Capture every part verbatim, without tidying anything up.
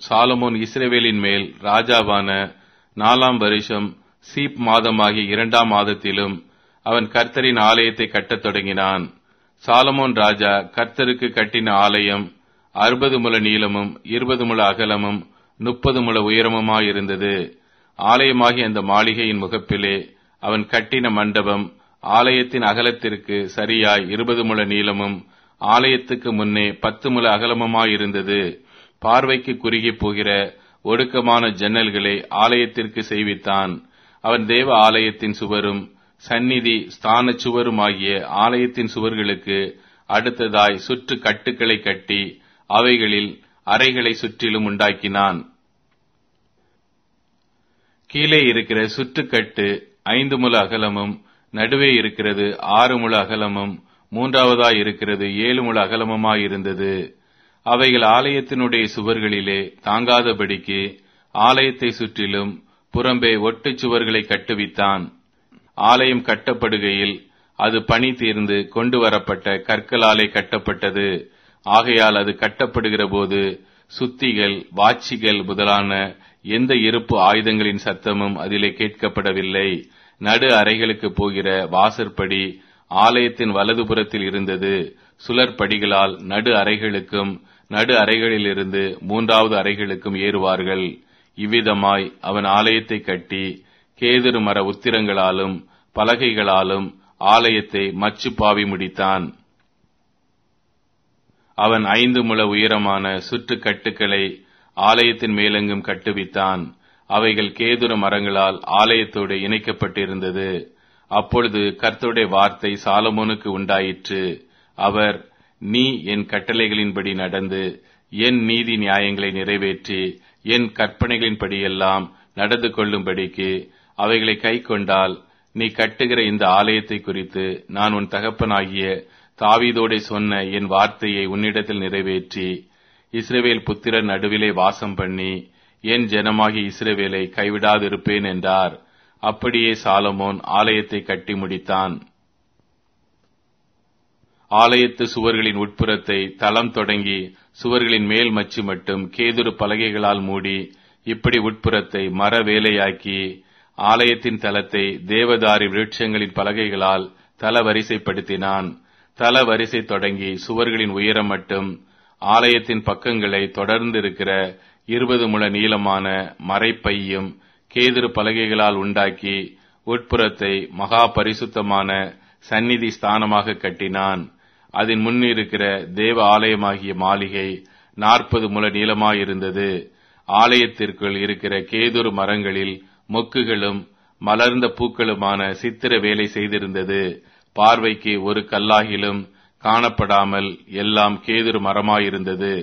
Solomon இஸ்ரவேலின் மேல் ராஜாவான நாலாம் வருஷம் சீப் மாதமாகிய இரண்டாம் மாதத்திலும் அவன் கர்த்தரின் ஆலயத்தை கட்டத் தொடங்கினான். சாலமோன் ராஜா கர்த்தருக்கு கட்டின ஆலயம் அறுபது முழ நீளமும் இருபது முழ அகலமும் முப்பது முழ உயரமுமாயிருந்தது. ஆலயமாகிய அந்த மாளிகையின் முகப்பிலே அவன் கட்டின மண்டபம் ஆலயத்தின் அகலத்திற்கு சரியாய் இருபது முழ நீளமும் ஆலயத்துக்கு முன்னே பத்து முழ அகலமுமாயிருந்தது. பார்வைக்கு குறுகி போகிற ஒடுக்கமான ஜன்னல்களை ஆலயத்திற்கு செய்வித்தான். அவன் தேவ ஆலயத்தின் சுவரும் சந்நிதி ஸ்தான சுவருமாகிய ஆலயத்தின் சுவர்களுக்கு அடுத்ததாய் சுற்று கட்டுக்களை கட்டி அவைகளில் அறைகளை சுற்றிலும் உண்டாக்கினான். கீழே இருக்கிற சுற்றுக்கட்டு ஐந்து முழ அகலமும், நடுவே இருக்கிறது ஆறு முழ அகலமும், மூன்றாவதாய் இருக்கிறது ஏழு முழ அகலமுமாயிருந்தது. அவைகள் ஆலயத்தினுடைய சுவர்களிலே தாங்காதபடிக்கு ஆலயத்தை சுற்றிலும் புறம்பே ஒட்டுச் சுவர்களை கட்டுவித்தான். ஆலயம் கட்டப்படுகையில் அது பணி தீர்ந்து கொண்டு வரப்பட்ட கற்களாலே கட்டப்பட்டது. ஆகையால் அது கட்டப்படுகிற போது சுத்திகள், வாட்சிகள் முதலான எந்த இருப்பு ஆயுதங்களின் சத்தமும் அதிலே கேட்கப்படவில்லை. நடு அறைகளுக்கு போகிற வாசற்படி ஆலயத்தின் வலதுபுறத்தில் இருந்தது. சுழற்படிகளால் நடு அறைகளுக்கும் நடு அறைகளிலிருந்து மூன்றாவது அறைகளுக்கும் ஏறுவார்கள். இவ்விதமாய் அவன் ஆலயத்தை கட்டி கேதுரு மர உத்திரங்களாலும் பலகைகளாலும் ஆலயத்தை மச்சு பாவி முடித்தான். அவன் ஐந்து முழ உயரமான சுற்று கட்டுக்களை ஆலயத்தின் மேலெங்கும் கட்டுவித்தான். அவைகள் கேதுரு மரங்களால் ஆலயத்தோடு இணைக்கப்பட்டிருந்தது. அப்பொழுது கர்த்தருடைய வார்த்தை சாலமோனுக்கு உண்டாயிற்று. அவர், நீ என் கட்டளைகளின்படி நடந்து என் நீதி நியாயங்களை நிறைவேற்றி என் கற்பனைகளின்படியெல்லாம் நடந்து கொள்ளும்படிக்கு அவைகளை கை கொண்டால் நீ கட்டுகிற இந்த ஆலயத்தை குறித்து நான் உன் தகப்பனாகிய தாவீதோடே சொன்ன என் வார்த்தையை உன்னிடத்தில் நிறைவேற்றி இஸ்ரவேல் புத்திரர் நடுவிலே வாசம் பண்ணி என் ஜனமாகிய இஸ்ரவேலை கைவிடாதிருப்பேன் என்றார். அப்படியே சாலமோன் ஆலயத்தை கட்டி முடித்தான். ஆலயத்து சுவர்களின் உட்புறத்தை தளம் தொடங்கி சுவர்களின் மேல் மச்சு மட்டும் கேதுரு பலகைகளால் மூடி இப்படி உட்புறத்தை மர வேலையாக்கி ஆலயத்தின் தளத்தை தேவதாரி விருட்சங்களின் பலகைகளால் தல வரிசைப்படுத்தினான். தல வரிசை தொடங்கி சுவர்களின் உயரம் மட்டும் ஆலயத்தின் பக்கங்களை தொடர்ந்து இருக்கிற இருபது முழ நீளமான மறைப்பையும் கேதுரு பலகைகளால் உண்டாக்கி உட்புறத்தை மகா பரிசுத்தமான சந்நிதி ஸ்தானமாக கட்டினான். அதன் முன்னிருக்கிற தேவ ஆலயமாகிய மாளிகை நாற்பது முழ நீளமாயிருந்தது. ஆலயத்திற்குள் இருக்கிற கேதுரு மரங்களில் மொக்குகளும் மலர்ந்த பூக்களுமான சித்திர வேலை செய்திருந்தது. பார்வைக்கு ஒரு கல்லாகிலும் காணப்படாமல் எல்லாம் கேதுரு மரமாயிருந்தது.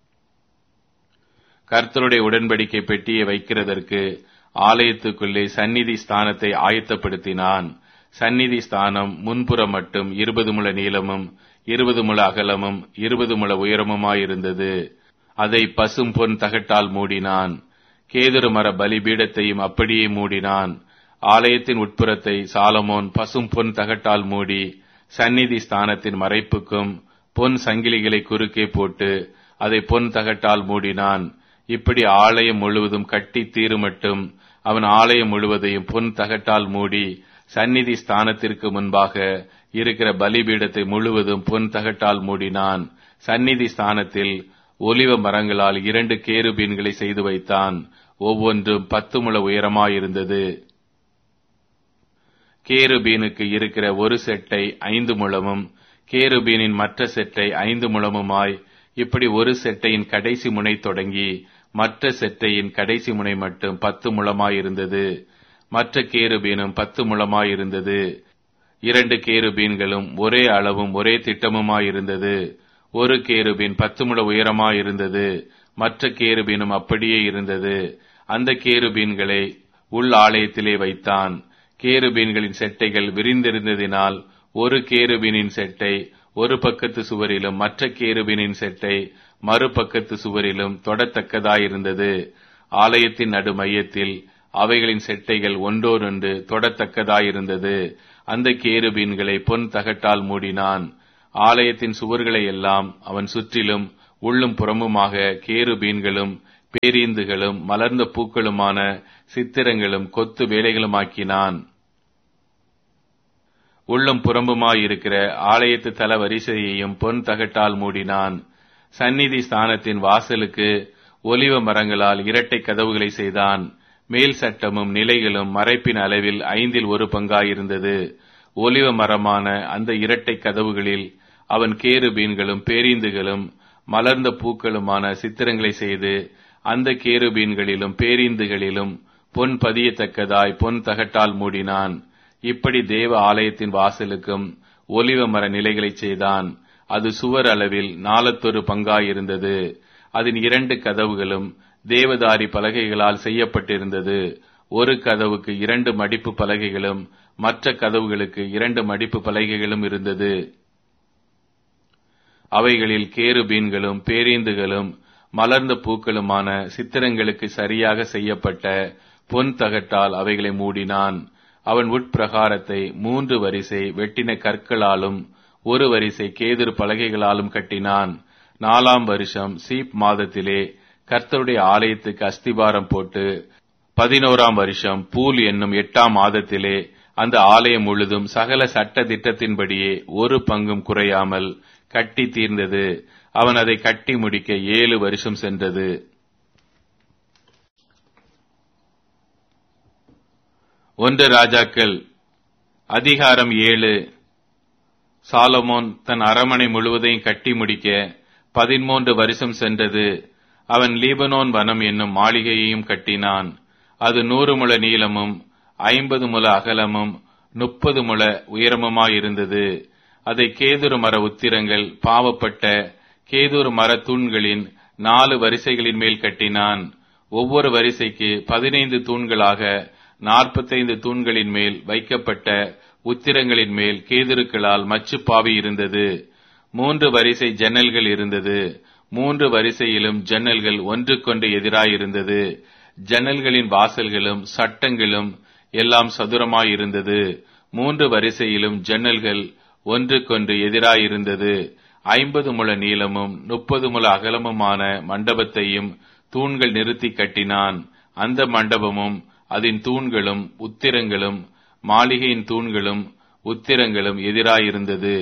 கர்த்தருடைய உடன்படிக்கை பெட்டியை வைக்கிறதற்கு ஆலயத்துக்குள்ளே சந்நிதி ஸ்தானத்தை ஆயத்தப்படுத்தினான். சந்நிதி ஸ்தானம் முன்புறம் மட்டும் இருபது முழ நீளமும் இருபது முழ அகலமும் இருபது முழ உயரமுமாயிருந்தது. அதை பசும் பொன் தகட்டால் மூடினான். கேதுரு மர பலிபீடத்தையும் அப்படியே மூடினான். ஆலயத்தின் உட்புறத்தை சாலமோன் பசும் பொன் தகட்டால் மூடி சந்நிதி ஸ்தானத்தின் மறைப்புக்கும் பொன் சங்கிலிகளை குறுக்கே போட்டு அதை பொன் தகட்டால் மூடினான். இப்படி ஆலயம் முழுவதும் கட்டி தீருமட்டும் அவன் ஆலயம் முழுவதையும் பொன் தகட்டால் மூடி சந்நிதி ஸ்தானத்திற்கு முன்பாக இருக்கிற பலிபீடத்தை முழுவதும் பொன் தகட்டால் மூடினான். சந்நிதி ஸ்தானத்தில் ஒலிவ மரங்களால் இரண்டு கேருபீன்களை செய்து வைத்தான். ஒவ்வொன்றும் பத்து முழ உயரமாயிருந்தது. கேருபீனுக்கு இருக்கிற ஒரு செட்டை ஐந்து முழமும் கேருபீனின் மற்ற செட்டை ஐந்து முழமுமாய் இப்படி ஒரு செட்டையின் கடைசி முனை தொடங்கி மற்ற செட்டையின் கடைசி முனை மட்டும் பத்து முழமாயிருந்தது. மற்ற கேருபீனும் பத்து முழமாயிருந்தது. இரண்டு கேருபீன்களும் ஒரே அளவும் ஒரே திட்டமுமாயிருந்தது. ஒரு கேருபீன் பத்து முழ உயரமாயிருந்தது. மற்ற கேருபீனும் அப்படியே இருந்தது. அந்த கேருபீன்களை உள் ஆலயத்திலே வைத்தான். கேருபீன்களின் செட்டைகள் விரிந்திருந்ததினால் ஒரு கேருபீனின் செட்டை ஒரு பக்கத்து சுவரிலும் மற்ற கேருபீனின் செட்டை மறுபக்கத்து சுவரிலும் தொடத்தக்கதாயிருந்தது. ஆலயத்தின் நடு மையத்தில் அவைகளின் செட்டைகள் ஒன்றோடொன்று தொடத்தக்கதாயிருந்தது. அந்த கேருபீன்களை பொன் தகட்டால் மூடினான். ஆலயத்தின் சுவர்களை எல்லாம் அவன் சுற்றிலும் உள்ளும் புறமுமாக கேருபீன்களும் பேரீந்துகளும் மலர்ந்த பூக்களுமான சித்திரங்களும் கொத்து வேலைகளுமாக்கினான். உள்ளும் புறம்புமாயிருக்கிற ஆலயத்து தல வரிசையையும் பொன் தகட்டால் மூடினான். சந்நிதி ஸ்தானத்தின் வாசலுக்கு ஒலிவ மரங்களால் இரட்டை கதவுகளை செய்தான். மேல் சட்டமும் நிலைகளும் மறைப்பின் அளவில் ஐந்தில் ஒரு பங்காயிருந்தது. ஒலிவ மரமான அந்த இரட்டை கதவுகளில் அவன் கேருபீன்களும் பேரீந்துகளும் மலர்ந்த பூக்களுமான சித்திரங்களை செய்து அந்த கேருபீன்களிலும் பேரீந்துகளிலும் பொன் பதியத்தக்கதாய் பொன் தகட்டால் மூடினான். இப்படி தேவ ஆலயத்தின் வாசலுக்கும் ஒலிவ மர நிலைகளை செய்தான். அது சுவர் அளவில் நாலத்தொரு பங்காயிருந்தது. அதன் இரண்டு கதவுகளும் தேவதாரி பலகைகளால் செய்யப்பட்டிருந்தது. ஒரு கதவுக்கு இரண்டு மடிப்பு பலகைகளும் மற்ற கதவுகளுக்கு இரண்டு மடிப்பு பலகைகளும் இருந்தது. அவைகளில் கேருபீன்களும் பேரீந்துகளும் மலர்ந்த பூக்களுமான சித்திரங்களுக்கு சரியாக செய்யப்பட்ட பொன் தகட்டால் அவைகளை மூடினான். அவன் உட்பிரகாரத்தை மூன்று வரிசை வெட்டின கற்களாலும் ஒரு வரிசை கேதுரு பலகைகளாலும் கட்டினான். நாலாம் வருஷம் சீப் மாதத்திலே கர்த்தருடைய ஆலயத்துக்கு அஸ்திபாரம் போட்டு பதினோராம் வருஷம் பூல் என்னும் எட்டாம் மாதத்திலே அந்த ஆலயம் முழுதும் சகல சட்ட திட்டத்தின்படியே ஒரு பங்கும் குறையாமல் கட்டி தீர்ந்தது. அவன் அதை கட்டி முடிக்க ஏழு வருஷம் சென்றது. ஒன்று ராஜாக்கள் அதிகாரம் ஏழு. சாலமோன் தன் அரமனை முழுவதையும் கட்டி முடிக்க பதிமூன்று வருஷம் சென்றது. அவன் லீபனோன் வனம் என்னும் மாளிகையையும் கட்டினான். அது நூறு முழ நீளமும் ஐம்பது முழ அகலமும் முப்பது முழ உயரமுமாயிருந்தது. அதை கேதுரு மர உத்திரங்கள் பாவப்பட்ட கேதுரு மர தூண்களின் நாலு வரிசைகளின் மேல் கட்டினான். ஒவ்வொரு வரிசைக்கு பதினைந்து தூண்களாக நாற்பத்தைந்து தூண்களின் மேல் வைக்கப்பட்ட உத்திரங்களின் மேல் கேதுருக்களால் மச்சுப்பாவி இருந்தது. மூன்று வரிசை ஜன்னல்கள் இருந்தது. மூன்று வரிசையிலும் ஜன்னல்கள் ஒன்றுக்கொன்று எதிராயிருந்தது. ஜன்னல்களின் வாசல்களும் சட்டங்களும் எல்லாம் சதுரமாயிருந்தது. மூன்று வரிசையிலும் ஜன்னல்கள் ஒன்றுக்கொன்று எதிராயிருந்தது. ஐம்பது முழ நீளமும் முப்பது முழ அகலமுமான மண்டபத்தையும் தூண்கள் நிறுத்தி கட்டினான். அந்த மண்டபமும் அதன் தூண்களும் உத்திரங்களும் மாளிகையின் தூண்களும் உத்திரங்களும் எதிராயிருந்தது.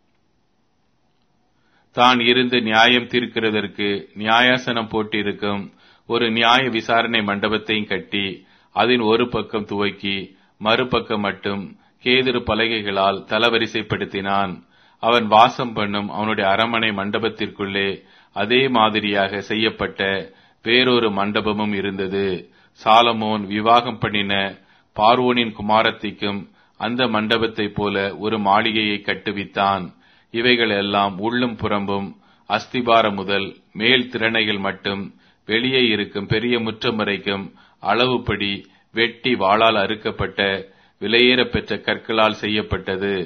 தான் இருந்து நியாயம் தீர்க்கிறதற்கு நியாயாசனம் போட்டிருக்கும் ஒரு நியாய விசாரணை மண்டபத்தையும் கட்டி அதன் ஒரு பக்கம் துவக்கி மறுபக்கம் மட்டும் கேதுரு பலகைகளால் தலவரிசைப்படுத்தினான். அவன் வாசம் பண்ணும் அவனுடைய அரமனை மண்டபத்திற்குள்ளே அதே மாதிரியாக செய்யப்பட்ட வேறொரு மண்டபமும் இருந்தது. சாலமோன் விவாகம் பண்ணின பார்வோனின் குமாரத்திக்கும் அந்த மண்டபத்தைப் போல ஒரு மாளிகையை கட்டுவித்தான். இவைகள் எல்லாம் உள்ளும் புறம்பும் அஸ்திபாரம் முதல் மேல் திறனைகள் மட்டும் வெளியே இருக்கும் பெரிய முற்றம் வரைக்கும் அளவுப்படி வெட்டி வாளால் அறுக்கப்பட்ட விலையேற பெற்ற கற்களால் செய்யப்பட்டது.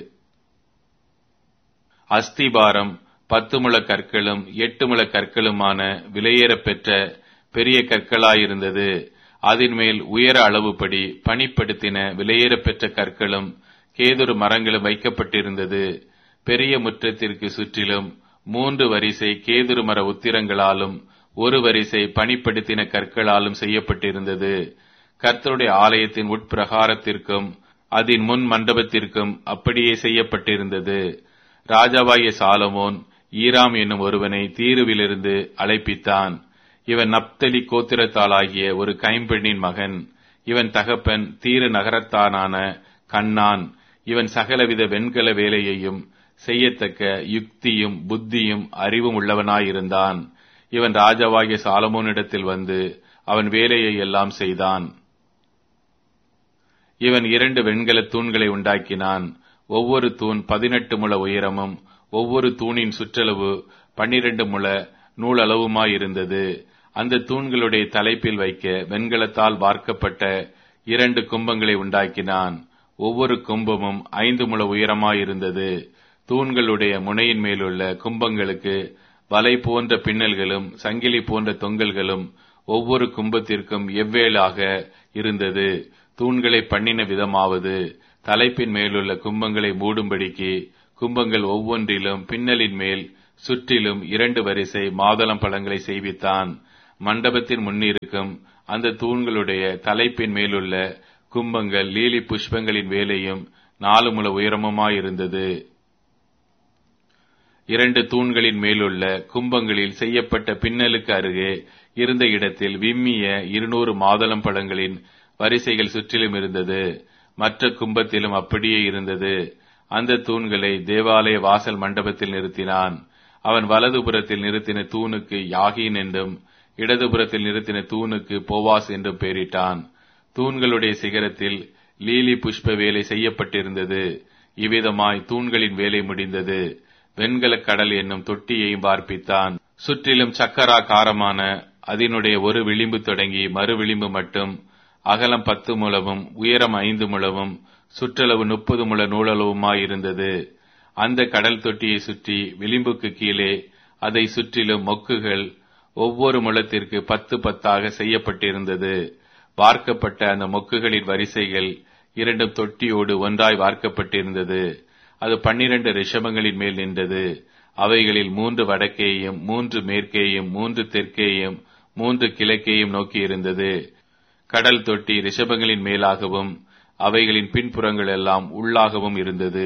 அஸ்திபாரம் பத்து முழ கற்களும் எட்டு முழ கற்களுமான விலையேற பெற்ற பெரிய கற்களாயிருந்தது. அதன் மேல் உயர அளவுப்படி பணிப்படுத்தின விலையேற பெற்ற கற்களும் கேதுரு மரங்களும் வைக்கப்பட்டிருந்தது. பெரிய முற்றத்திற்கு சுற்றிலும் மூன்று வரிசை கேதுரு மர உத்திரங்களாலும் ஒரு வரிசை பணிப்படுத்தின கற்களாலும் செய்யப்பட்டிருந்தது. கர்த்தருடைய ஆலயத்தின் உட்பிரகாரத்திற்கும் அதன் முன் மண்டபத்திற்கும் அப்படியே செய்யப்பட்டிருந்தது. ராஜாவாகிய சாலமோன் ஈராம் என்னும் ஒருவனை தீருவிலிருந்து அழைப்பித்தான். இவன் நப்தலி கோத்திரத்தாளாகிய ஒரு கைம்பெண்ணின் மகன். இவன் தகப்பன் தீரு நகரத்தானான கண்ணான். இவன் சகலவித வெண்கல வேலையையும் செய்யத்தக்க யுக்தியும் புத்தியும் அறிவும் உள்ளவனாயிருந்தான். இவன் ராஜாவாகிய சாலமோனிடத்தில் வந்து அவன் வேலையை எல்லாம் செய்தான். இவன் இரண்டு வெண்கல தூண்களை உண்டாக்கினான். ஒவ்வொரு தூண் பதினெட்டு முழ உயரமும் ஒவ்வொரு தூணின் சுற்றளவு பன்னிரண்டு முழ நூலளவுமாயிருந்தது. அந்த தூண்களுடைய தலைப்பில் வைக்க வெண்கலத்தால் வார்க்கப்பட்ட இரண்டு கும்பங்களை உண்டாக்கினான். ஒவ்வொரு கும்பமும் ஐந்து முழ உயரமாயிருந்தது. தூண்களுடைய முனையின் மேலுள்ள கும்பங்களுக்கு வலை போன்ற பின்னல்களும் சங்கிலி போன்ற தொங்கல்களும் ஒவ்வொரு கும்பத்திற்கும் எவ்வேளாக இருந்தது. தூண்களை பண்ணின விதமாவது தலைப்பின் மேலுள்ள கும்பங்களை மூடும்படிக்கு கும்பங்கள் ஒவ்வொன்றிலும் பின்னலின் மேல் சுற்றிலும் இரண்டு வரிசை மாதளம் பழங்களை செய்வித்தான். மண்டபத்தின் முன்னிருக்கும் அந்த தூண்களுடைய தலைப்பின் மேலுள்ள கும்பங்கள் லீலி புஷ்பங்களின் வேலையும் நாலு முழ உயரமுமாயிருந்தது. இரண்டு தூண்களின் மேலுள்ள கும்பங்களில் செய்யப்பட்ட பின்னலுக்கு அருகே இருந்த இடத்தில் விம்மிய இருநூறு மாதளம் பழங்களின் வரிசைகள் சுற்றிலும் இருந்தது. மற்ற கும்பத்திலும் அப்படியே இருந்தது. அந்த தூண்களை தேவாலய வாசல் மண்டபத்தில் நிறுத்தினான். அவன் வலதுபுறத்தில் நிறுத்தின தூணுக்கு யாகீன் என்றும் இடதுபுறத்தில் நிறுத்தின தூணுக்கு போவாஸ் என்றும் பெயரிட்டான். தூண்களுடைய சிகரத்தில் லீலி புஷ்ப வேலை செய்யப்பட்டிருந்தது. இவ்விதமாய் தூண்களின் வேலை முடிந்தது. வெண்கல கடல் என்னும் தொட்டியையும் பார்ப்பித்தான். சுற்றிலும் சக்கராகாரமான அதனுடைய ஒரு விளிம்பு தொடங்கி மறு விளிம்பு மட்டும் அகலம் பத்து முழமும் உயரம் ஐந்து முழமும் சுற்றளவு முப்பது முழ நூலளவுமாயிருந்தது. அந்த கடல் தொட்டியை சுற்றி விளிம்புக்கு கீழே அதை சுற்றிலும் மொக்குகள் ஒவ்வொரு முழத்திற்கு பத்து பத்தாக செய்யப்பட்டிருந்தது. வார்க்கப்பட்ட அந்த மொக்குகளின் வரிசைகள் இரண்டும் தொட்டியோடு ஒன்றாய் வார்க்கப்பட்டிருந்தது. அது பன்னிரண்டு ரிஷபங்களின் மேல் நின்றது. அவைகளில் மூன்று வடக்கேயும் மூன்று மேற்கேயும் மூன்று தெற்கேயும் மூன்று கிழக்கேயும் நோக்கி இருந்தது. கடல் தொட்டி ரிஷபங்களின் மேலாகவும் அவைகளின் பின்புறங்கள் எல்லாம் உள்ளாகவும் இருந்தது.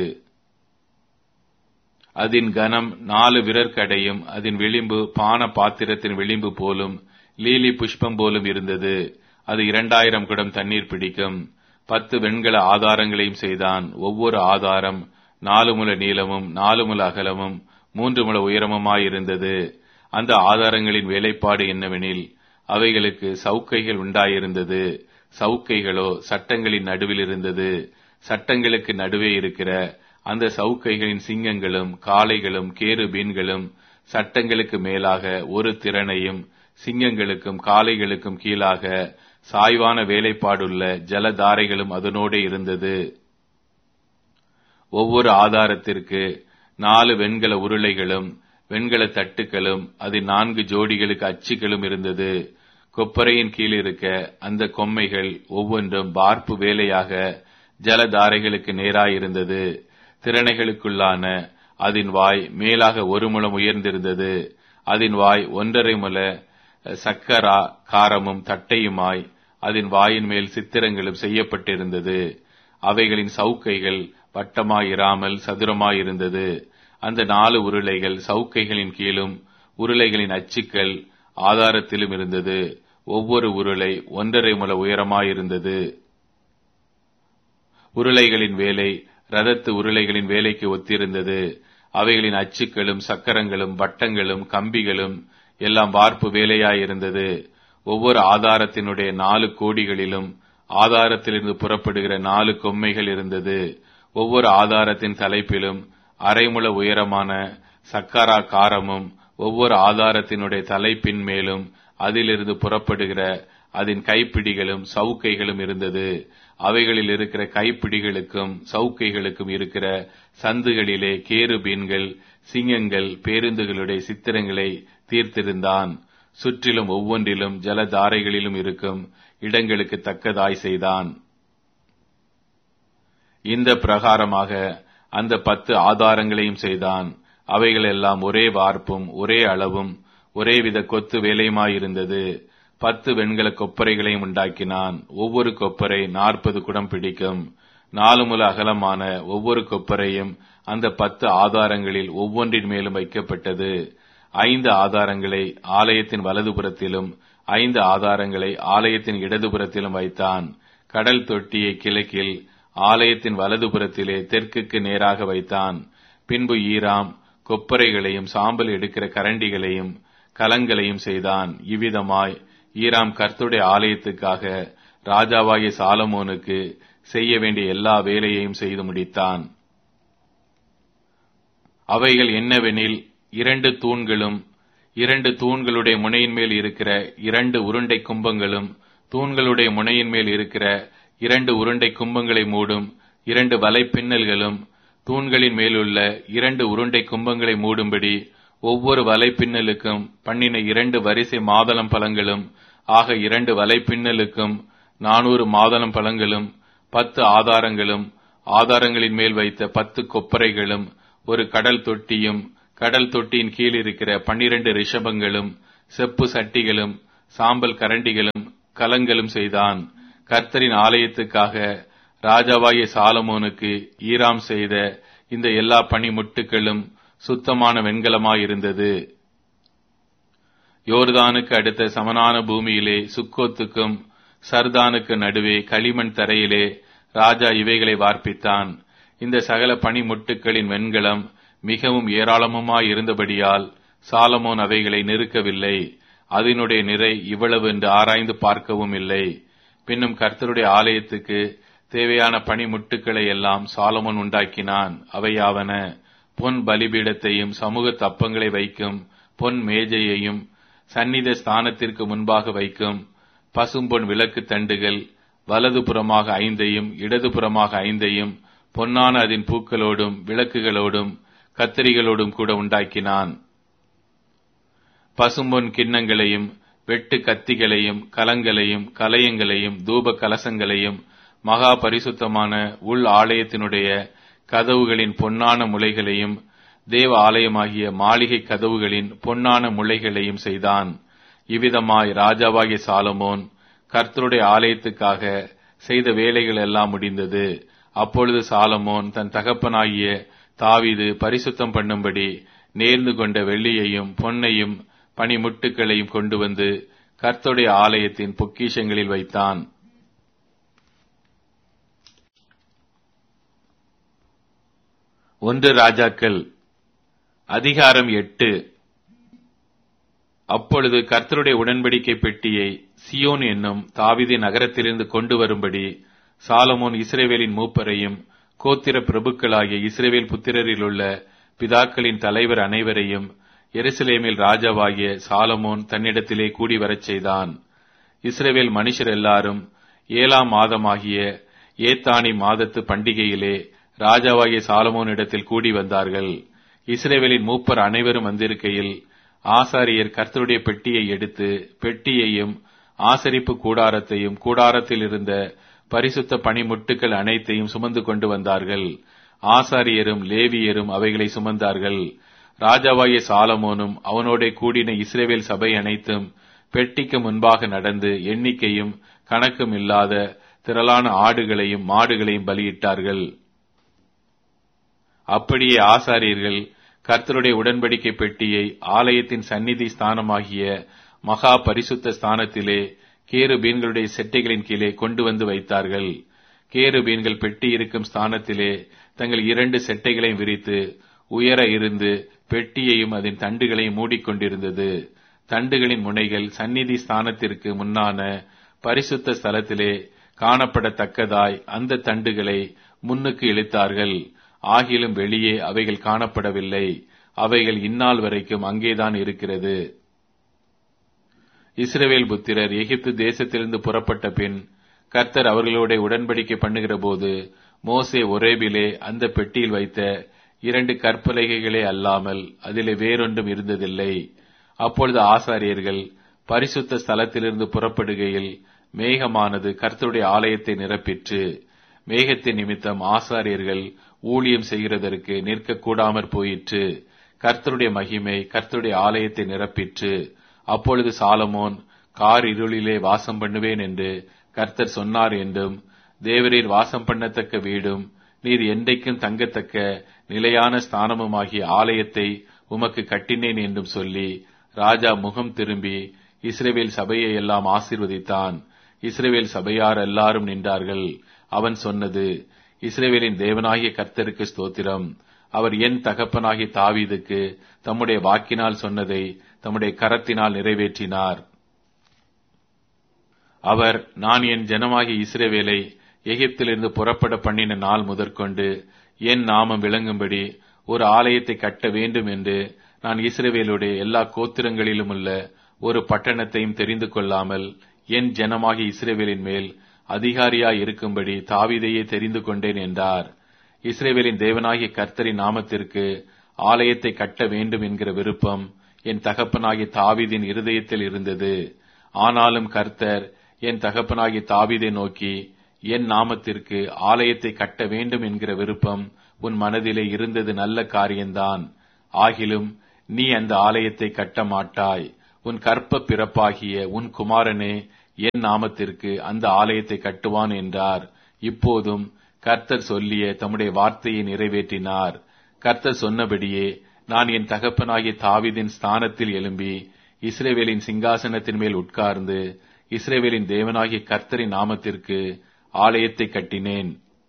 அதன் கனம் நாலு விரற்கடையும் அதன் விளிம்பு பான பாத்திரத்தின் விளிம்பு போலும் லீலி புஷ்பம் போலும் இருந்தது. அது இரண்டாயிரம் குடம் தண்ணீர் பிடிக்கும். பத்து வெண்கல ஆதாரங்களையும் செய்தான். ஒவ்வொரு ஆதாரம் நாலு முழ நீளமும் நாலு முழ அகலமும் மூன்று முழ உயரமுமாயிருந்தது. அந்த ஆதாரங்களின் வேலைப்பாடு என்னவெனில், அவைகளுக்கு சவுக்கைகள் உண்டாயிருந்தது. சவுக்கைகளோ சட்டங்களின் நடுவில் இருந்தது. சட்டங்களுக்கு நடுவே இருக்கிற அந்த சவுக்கைகளின் சிங்கங்களும் காளைகளும் கேருபீன்களும் சட்டங்களுக்கு மேலாக ஒரு திறனையும் சிங்கங்களுக்கும் காளைகளுக்கும் கீழாக சாய்வான வேலைப்பாடுள்ள ஜலதாரைகளும் அதனோடு இருந்தது. ஒவ்வொரு ஆதாரத்திற்கு நாலு வெண்கல உருளைகளும் வெண்கல தட்டுகளும் அதில் நான்கு ஜோடிகளுக்கு அச்சுகளும் இருந்தது. கொப்பரையின் கீழ் இருக்க அந்த கொம்மைகள் ஒவ்வொன்றும் வார்ப்பு வேலையாக ஜலதாரைகளுக்கு நேராயிருந்தது. திறனைகளுக்குள்ளான அதன் வாய் மேலாக ஒரு முழம் உயர்ந்திருந்தது. அதன் வாய் ஒன்றரை முழ சக்கரா காரமும் தட்டையுமாய் அதன் வாயின் மேல் சித்திரங்களும் செய்யப்பட்டிருந்தது. அவைகளின் சவுக்கைகள் வட்டமாயிராமல் சதுரமாயிருந்தது. அந்த நாலு உருளைகள் சவுக்கைகளின் கீழும் உருளைகளின் அச்சுக்கள் ஆதாரத்திலும் இருந்தது. ஒவ்வொரு உருளை ஒன்றரை முழ உயரமாயிருந்தது. உருளைகளின் வேலை ரதத்து உருளைகளின் வேலைக்கு ஒத்திருந்தது. அவைகளின் அச்சுக்களும் சக்கரங்களும் வட்டங்களும் கம்பிகளும் எல்லாம் வார்ப்பு வேலையாயிருந்தது. ஒவ்வொரு ஆதாரத்தினுடைய நாலு கோடிகளிலும் ஆதாரத்திலிருந்து புறப்படுகிற நாலு கொம்மைகள் இருந்தது. ஒவ்வொரு ஆதாரத்தின் தலைப்பிலும் அரைமுள உயரமான சக்கரா காரமும் ஒவ்வொரு ஆதாரத்தினுடைய தலைப்பின் மேலும் அதிலிருந்து புறப்படுகிற அதன் கைப்பிடிகளும் சவுக்கைகளும் இருந்தது. அவைகளில் இருக்கிற கைப்பிடிகளுக்கும் சவுக்கைகளுக்கும் இருக்கிற சந்துகளிலே கேருபீன்கள் சிங்கங்கள் பேருந்துகளுடைய சித்திரங்களை தீர்த்திருந்தான். சுற்றிலும் ஒவ்வொன்றிலும் ஜலதாரைகளிலும் இருக்கும் இடங்களுக்கு தக்கதாய் செய்தான். இந்த பிரகாரமாக அந்த பத்து ஆதாரங்களையும் செய்தான். அவைகளெல்லாம் ஒரே வார்ப்பும் ஒரே அளவும் ஒரே வித கொத்து வேலையுமாயிருந்தது. பத்து வெண்கல கொப்பரைகளையும் உண்டாக்கினான். ஒவ்வொரு கொப்பரை நாற்பது குடம் பிடிக்கும். நாலு முழ அகலமான ஒவ்வொரு கொப்பரையும் அந்த பத்து ஆதாரங்களில் ஒவ்வொன்றின் மேலும் வைக்கப்பட்டது. ஐந்து ஆதாரங்களை ஆலயத்தின் வலதுபுறத்திலும் ஐந்து ஆதாரங்களை ஆலயத்தின் இடதுபுறத்திலும் வைத்தான். கடல் தொட்டியை கிழக்கில் ஆலயத்தின் வலதுபுறத்திலே தெற்குக்கு நேராக வைத்தான். பின்பு ஈராம் கொப்பரைகளையும் சாம்பல் எடுக்கிற கரண்டிகளையும் கலங்களையும் செய்தான். இவ்விதமாய் ஈராம் கர்த்தருடைய ஆலயத்துக்காக ராஜாவாகிய சாலமோனுக்கு செய்ய வேண்டிய எல்லா வேலையையும் செய்து முடித்தான். அவைகள் என்னவெனில், இரண்டு தூண்களும் இரண்டு தூண்களுடைய முனையின் மேல் இருக்கிற இரண்டு உருண்டை கும்பங்களும் தூண்களுடைய முனையின் மேல் இருக்கிற இரண்டு உருண்டை கும்பங்களை மூடும் இரண்டு வலை பின்னல்களும் தூண்களின் மேலுள்ள இரண்டு உருண்டை கும்பங்களை மூடும்படி ஒவ்வொரு வலை பின்னலுக்கும் பண்ணின இரண்டு வரிசை மாதளம் பழங்களும் ஆக இரண்டு வலை பின்னலுக்கும் நானூறு மாதளம் பழங்களும் பத்து ஆதாரங்களும் ஆதாரங்களின் மேல் வைத்த பத்து கொப்பரைகளும் ஒரு கடல் தொட்டியும் கடல் தொட்டியின் கீழ் இருக்கிற பன்னிரண்டு ரிஷபங்களும் செப்பு சட்டிகளும் சாம்பல் கரண்டிகளும் கலங்களும் செய்தான். கர்த்தரின் ஆலயத்துக்காக ராஜாவாகிய சாலமோனுக்கு ஈராம் செய்த இந்த எல்லா பணிமுட்டுகளும் சுத்தமான வெண்கலமாயிருந்தது. யோர்தானுக்கு அடுத்த சமனான பூமியிலே சுக்கோத்துக்கும் சர்தானுக்கு நடுவே களிமண் தரையிலே ராஜா இவைகளை வார்ப்பித்தான். இந்த சகல பணிமுட்டுகளின் வெண்கலம் மிகவும் ஏராளமுமாயிருந்தபடியால் சாலமோன் அவைகளை நிறுக்கவில்லை. அதனுடைய நிறை இவ்வளவு என்று ஆராய்ந்து பார்க்கவும் இல்லை. பின்னும் கர்த்தருடைய ஆலயத்துக்கு தேவையான பணிமுட்டுக்களை எல்லாம் சாலமோன் உண்டாக்கினான். அவையாவன: பொன் பலிபீடத்தையும் சமூக தப்பங்களை வைக்கும் பொன் மேஜையையும் சந்நித ஸ்தானத்திற்கு முன்பாக வைக்கும் பசும்பொன் விளக்கு தண்டுகள், வலது புறமாக ஐந்தையும் இடது புறமாக ஐந்தையும் பொன்னான அதன் பூக்களோடும் விளக்குகளோடும் கத்திரிகளோடும் கூட உண்டாக்கினான். பசும்பொன் கிண்ணங்களையும் வெட்டு கத்திகளையும் கலங்களையும் கலயங்களையும் தூப கலசங்களையும் மகா பரிசுத்தமான உள் ஆலயத்தினுடைய கதவுகளின் பொன்னான முளைகளையும் தேவ ஆலயமாகிய மாளிகை கதவுகளின் பொன்னான முளைகளையும் செய்தான். இவ்விதமாய் ராஜாவாகிய சாலமோன் கர்த்தருடைய ஆலயத்துக்காக செய்த வேலைகள் எல்லாம் முடிந்தது. அப்பொழுது சாலமோன் தன் தகப்பனாகிய தாவீது பரிசுத்தம் பண்ணும்படி நேர்ந்து கொண்ட வெள்ளியையும் பொன்னையும் பணிமுட்டுகளையும் கொண்டு வந்து கர்த்தருடைய ஆலயத்தின் பொக்கிஷங்களில் வைத்தான். ஒன்று ராஜாக்கள் அதிகாரம் எட்டு. அப்பொழுது கர்த்தருடைய உடன்படிக்கை பெட்டியை சியோன் என்னும் தாவீதின் நகரத்திலிருந்து கொண்டு வரும்படி சாலமோன் இஸ்ரவேலின் மூப்பரையும் கோத்திர பிரபுக்களாகிய இஸ்ரவேல் புத்திரரில் உள்ள பிதாக்களின் தலைவர் அனைவரையும் எருசலேமில் ராஜாவாகிய சாலமோன் தன்னிடத்திலே கூடி வரச் செய்தான். இஸ்ரவேல் மனுஷர் எல்லாரும் ஏழாம் மாதமாகிய ஏத்தானி மாதத்து பண்டிகையிலே ராஜாவாகிய சாலமோனிடத்தில் கூடி வந்தார்கள். இஸ்ரவேலின் மூப்பர் அனைவரும் வந்திருக்கையில் ஆசாரியர் கர்த்தருடைய பெட்டியை எடுத்து பெட்டியையும் ஆசரிப்பு கூடாரத்தையும் கூடாரத்தில் இருந்த பரிசுத்த பணிமுட்டுக்கள் அனைத்தையும் சுமந்து கொண்டு வந்தார்கள். ஆசாரியரும் லேவியரும் அவைகளை சுமந்தார்கள். ராஜாவாகிய சாலமோனும் அவனோட கூடின இஸ்ரவேல் சபை அனைத்தும் பெட்டிக்கு முன்பாக நடந்து எண்ணிக்கையும் கணக்கும் இல்லாத திரளான ஆடுகளையும் மாடுகளையும் பலியிட்டார்கள். அப்படியே ஆசாரியர்கள் கர்த்தருடைய உடன்படிக்கை பெட்டியை ஆலயத்தின் சந்நிதி ஸ்தானமாகிய மகா பரிசுத்த ஸ்தானத்திலே கேருபீன்களுடைய செட்டைகளின் கீழே கொண்டு வந்து வைத்தார்கள். கேருபீன்கள் பெட்டி இருக்கும் ஸ்தானத்திலே தங்கள் இரண்டு செட்டைகளையும் விரித்து உயர இருந்து பெட்டியையும் அதன் தண்டுகளையும் மூடிக்கொண்டிருந்தது. தண்டுகளின் முனைகள் சந்நிதி ஸ்தானத்திற்கு முன்னான பரிசுத்த ஸ்தலத்திலே காணப்படத்தக்கதாய் அந்த தண்டுகளை முன்னுக்கு இழுத்தார்கள். ஆகிலும் வெளியே அவைகள் காணப்படவில்லை. அவைகள் இந்நாள் வரைக்கும் அங்கேதான் இருக்கிறது. இஸ்ரவேல் புத்திரர் எகிப்து தேசத்திலிருந்து புறப்பட்ட பின் கர்த்தர் அவர்களோட உடன்படிக்கை பண்ணுகிற போது மோசே ஒரேபிலே அந்த பெட்டியில் வைத்த இரண்டு கற்பலகைகளே அல்லாமல் அதிலே வேறொன்றும் இருந்ததில்லை. அப்பொழுது ஆசாரியர்கள் பரிசுத்த ஸ்தலத்திலிருந்து புறப்படுகையில் மேகமானது கர்த்தருடைய ஆலயத்தை நிரப்பிற்று. மேகத்தின் நிமித்தம் ஆசாரியர்கள் ஊழியம் செய்கிறதற்கு நிற்க கூடாமற் போயிற்று. கர்த்தருடைய மகிமை கர்த்தருடைய ஆலயத்தை நிரப்பிற்று. அப்பொழுது சாலமோன், கார் இருளிலே வாசம் பண்ணுவேன் என்று கர்த்தர் சொன்னார் என்றும், தேவரீர் வாசம் பண்ணத்தக்க வீடும் நீர் என்றைக்கும் தங்கத்தக்க நிலையான ஸ்தானமுமாகிய ஆலயத்தை உமக்கு கட்டினேன் என்றும் சொல்லி ராஜா முகம் திரும்பி இஸ்ரவேல் சபையை எல்லாம் ஆசீர்வதித்தான். இஸ்ரவேல் சபையார் எல்லாரும் நின்றார்கள். அவன் சொன்னது: இஸ்ரவேலின் தேவனாகிய கர்த்தருக்கு ஸ்தோத்திரம். அவர் என் தகப்பனாகிய தாவீதுக்கு தம்முடைய வாக்கினால் சொன்னதை தம்முடைய கரத்தினால் நிறைவேற்றினார். அவர், நான் என் ஜனமாகிய இஸ்ரவேலை எகிப்திலிருந்து புறப்பட பண்ணின நாள் முதற்கொண்டு என் நாமம் விளங்கும்படி ஒரு ஆலயத்தை கட்ட வேண்டும் என்று நான் இஸ்ரவேலுடைய எல்லா கோத்திரங்களிலும் உள்ள ஒரு பட்டணத்தையும் தெரிந்து கொள்ளாமல் என் ஜனமாகிய இஸ்ரவேலின் மேல் அதிகாரியாய் இருக்கும்படி தாவீதையே தெரிந்து கொண்டேன் என்றார். இஸ்ரவேலின் தேவனாகிய கர்த்தரின் நாமத்திற்கு ஆலயத்தை கட்ட வேண்டும் என்கிற விருப்பம் என் தகப்பனாகிய தாவீதின் இருதயத்தில் இருந்தது. ஆனாலும் கர்த்தர் என் தகப்பனாகிய தாவீதை நோக்கி, என் நாமத்திற்கு ஆலயத்தை கட்ட வேண்டும் என்கிற விருப்பம் உன் மனதிலே இருந்தது நல்ல காரியம்தான். ஆகிலும் நீ அந்த ஆலயத்தை கட்ட மாட்டாய். உன் கற்ப பிறப்பாகிய உன் குமாரனே என் நாமத்திற்கு அந்த ஆலயத்தை கட்டுவான் என்றார். இப்போதும் கர்த்தர் சொல்லிய தம்முடைய வார்த்தையை நிறைவேற்றினார். கர்த்தர் சொன்னபடியே நான் என் தகப்பனாகிய தாவீதின் ஸ்தானத்தில் எழும்பி இஸ்ரவேலின் சிங்காசனத்தின் மேல் உட்கார்ந்து இஸ்ரவேலின் தேவனாகிய கர்த்தரின் நாமத்திற்கு ஆலயத்தை கட்டினேன்.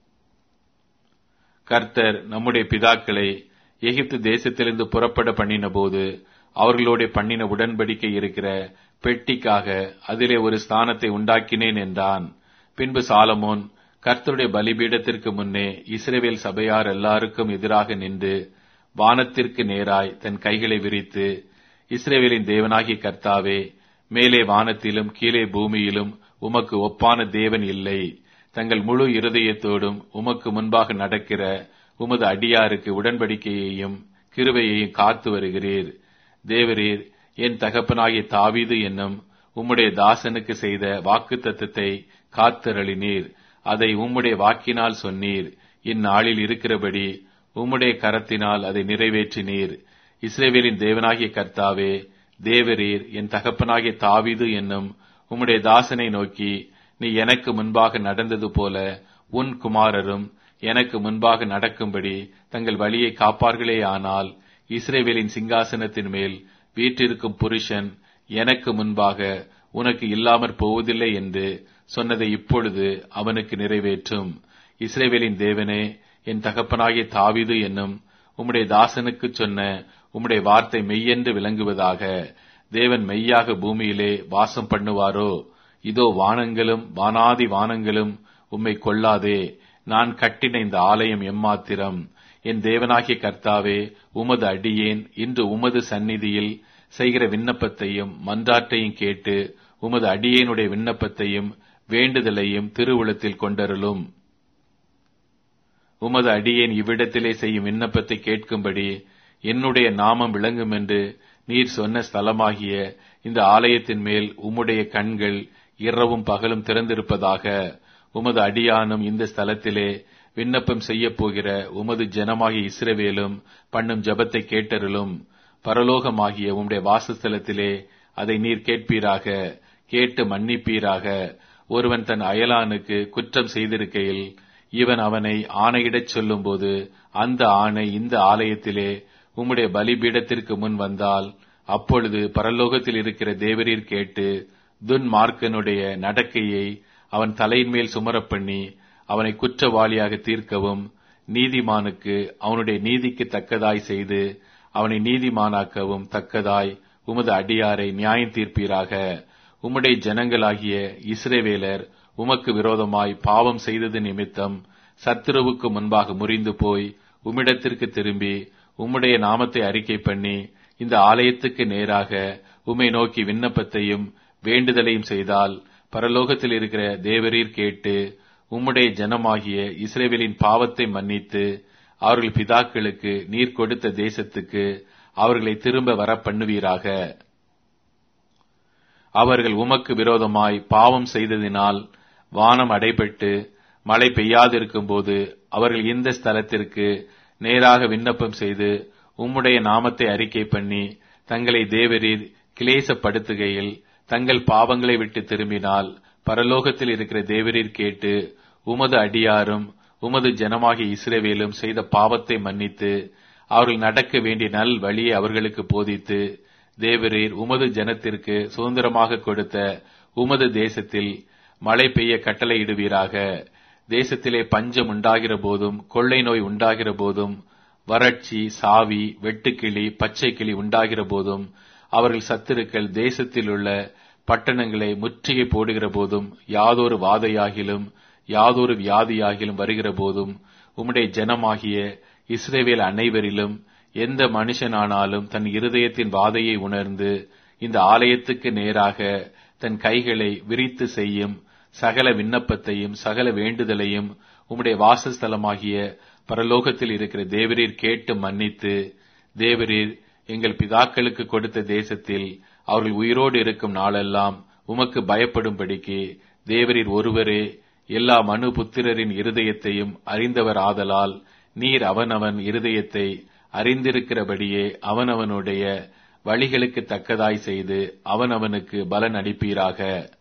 கர்த்தர் நம்முடைய பிதாக்களை எகிப்து தேசத்திலிருந்து புறப்பட பண்ணின போது அவர்களோட பண்ணின உடன்படிக்கை இருக்கிற பெட்டிக்காக அதிலே ஒரு ஸ்தானத்தை உண்டாக்கினேன் என்றான். பின்பு சாலமோன் கர்த்தருடைய பலிபீடத்திற்கு முன்னே இஸ்ரவேல் சபையார் எல்லாருக்கும் எதிராக நின்று வானத்திற்கு நேராய் தன் கைகளை விரித்து, இஸ்ரவேலின் தேவனாகிய கர்த்தாவே, மேலே வானத்திலும் கீழே பூமியிலும் உமக்கு ஒப்பான தேவன் இல்லை. தங்கள் முழு இருதயத்தோடும் உமக்கு முன்பாக நடக்கிற உமது அடியாருக்கு உடன்படிக்கையையும் கிருபையையும் காத்து வருகிறீர். தேவரீர் என் தகப்பனாகிய தாவீது என்னும் உம்முடைய தாசனுக்கு செய்த வாக்குத்தத்தத்தை காத்தருளினீர். அதை உம்முடைய வாக்கினால் சொன்னீர். இந்நாளில் இருக்கிறபடி உம்முடைய கரத்தினால் அதை நிறைவேற்றினீர். இஸ்ரவேலின் தேவனாகிய கர்த்தாவே, தேவரீர் என் தகப்பனாகிய தாவீது என்னும் உம்முடைய தாசனை நோக்கி, நீ எனக்கு முன்பாக நடந்தது போல உன் குமாரரும் எனக்கு முன்பாக நடக்கும்படி தங்கள் வழியை காப்பார்களே. ஆனால் இஸ்ரவேலின் சிங்காசனத்தின் மேல் வீற்றிருக்கும் புருஷன் எனக்கு முன்பாக உனக்கு இல்லாமற் போவதில்லை என்று சொன்னதை இப்பொழுது அவனுக்கு நிறைவேற்றும். இஸ்ரவேலின் தேவனே, என் தகப்பனாகிய தாவீது என்னும் உம்முடைய தாசனுக்கு சொன்ன உம்முடைய வார்த்தை மெய்யென்று விளங்குவதாக. தேவன் மெய்யாக பூமியிலே வாசம் பண்ணுவாரோ? இதோ வானங்களும் வானாதி வானங்களும் உம்மை கொள்ளாதே. நான் கட்டின இந்த ஆலயம் எம்மாத்திரம்? என் தேவனாகிய கர்த்தாவே, உமது அடியேன் இன்று உமது சந்நிதியில் செய்கிற விண்ணப்பத்தையும் மன்றாட்டையும் கேட்டு உமது அடியேனுடைய விண்ணப்பத்தையும் வேண்டுதலையும் திருவுளத்தில் கொண்டருளும். உமது அடியேன் இவ்விடத்திலே செய்யும் விண்ணப்பத்தை கேட்கும்படி என்னுடைய நாமம் விளங்கும் என்று நீர் சொன்ன ஸ்தலமாகிய இந்த ஆலயத்தின் மேல் உம்முடைய கண்கள் இரவும் பகலும் திறந்திருப்பதாக. உமது அடியானும் இந்த ஸ்தலத்திலே விண்ணப்பம் செய்ய போகிற உமது ஜனமாகிய இஸ்ரவேலும் பண்ணும் ஜெபத்தை கேட்டருளும். பரலோகமாகிய உம்முடைய வாசஸ்தலத்திலே அதை நீர் கேட்பீராக. கேட்டு மன்னிப்பீராக. ஒருவன் தன் அயலானுக்கு குற்றம் செய்திருக்கையில் இவன் அவனை ஆணையிடச் சொல்லும் போது அந்த ஆணை இந்த ஆலயத்திலே உம்முடைய பலிபீடத்திற்கு முன் வந்தால், அப்பொழுது பரலோகத்தில் இருக்கிற தேவரீர் கேட்டு துன்மார்க்கனுடைய நடக்கையை அவன் தலையின் மேல் சுமரப் பண்ணி அவனை குற்றவாளியாக தீர்க்கவும், நீதிமானுக்கு அவனுடைய நீதிக்கு தக்கதாய் செய்து அவனை நீதிமானாக்கவும் தக்கதாய் உமது அடியாரை நியாயம் தீர்ப்பீராக. உம்முடைய ஜனங்களாகிய இஸ்ரவேலர் உமக்கு விரோதமாய் பாவம் செய்தது நிமித்தம் சத்துருவுக்கு முன்பாக முறிந்து போய் உம்மிடத்திற்கு திரும்பி உம்முடைய நாமத்தை அறிக்கை பண்ணி இந்த ஆலயத்துக்கு நேராக உம்மை நோக்கி விண்ணப்பத்தையும் வேண்டுதலையும் செய்தால், பரலோகத்தில் இருக்கிற தேவரீர் கேட்டு உம்முடைய ஜனமாகிய இஸ்ரவேலின் பாவத்தை மன்னித்து அவர்கள் பிதாக்களுக்கு நீர் கொடுத்த தேசத்துக்கு அவர்களை திரும்ப வர பண்ணுவீராக. அவர்கள் உமக்கு விரோதமாய் பாவம் செய்ததினால் வானம் அடைபட்டு மழை பெய்யாதிருக்கும் போது அவர்கள் இந்த ஸ்தலத்திற்கு நேராக விண்ணப்பம் செய்து உம்முடைய நாமத்தை அறிக்கை பண்ணி தங்களை தேவரீர் கிளேசப்படுத்துகையில் தங்கள் பாவங்களை விட்டு திரும்பினால், பரலோகத்தில் இருக்கிற தேவரீர் கேட்டு உமது அடியாரும் உமது ஜனமாகிய இஸ்ரவேலும் செய்த பாவத்தை மன்னித்து அவர்கள் நடக்க வேண்டிய நல் வழியை அவர்களுக்கு போதித்து, தேவரீர் உமது ஜனத்திற்கு சுதந்திரமாக கொடுத்த உமது தேசத்தில் மழை பெய்ய கட்டளையிடுவீராக. தேசத்திலே பஞ்சம் உண்டாகிற போதும் கொள்ளை நோய் உண்டாகிற போதும் வறட்சி, சாவி, வெட்டுக்கிளி, பச்சை கிளி உண்டாகிற போதும் அவர்கள் சத்துருக்கள் தேசத்தில் உள்ள பட்டணங்களை முற்றுகை போடுகிற போதும் யாதொரு வாதையாகிலும் யாதொரு வியாதியாகிலும் வருகிற போதும் உம்முடைய ஜனமாகிய இஸ்ரவேல் அனைவரிலும் எந்த மனுஷனானாலும் தன் இருதயத்தின் வாதையை உணர்ந்து இந்த ஆலயத்துக்கு நேராக தன் கைகளை விரித்து செய்யும் சகல விண்ணப்பத்தையும் சகல வேண்டுதலையும் உம்முடைய வாசஸ்தலமாகிய பரலோகத்தில் இருக்கிற தேவரீர் கேட்டு மன்னித்து, தேவரீர் எங்கள் பிதாக்களுக்கு கொடுத்த தேசத்தில் அவர்கள் உயிரோடு இருக்கும் நாளெல்லாம் உமக்கு பயப்படும்படிக்கு தேவரீர் ஒருவரே எல்லா மனு புத்திரரின் இருதயத்தையும் அறிந்தவர் ஆதலால், நீர் அவனவன் இருதயத்தை அறிந்திருக்கிறபடியே அவனவனுடைய வழிகளுக்கு தக்கதாய் செய்து அவனவனுக்கு பலன் அளிப்பீராக.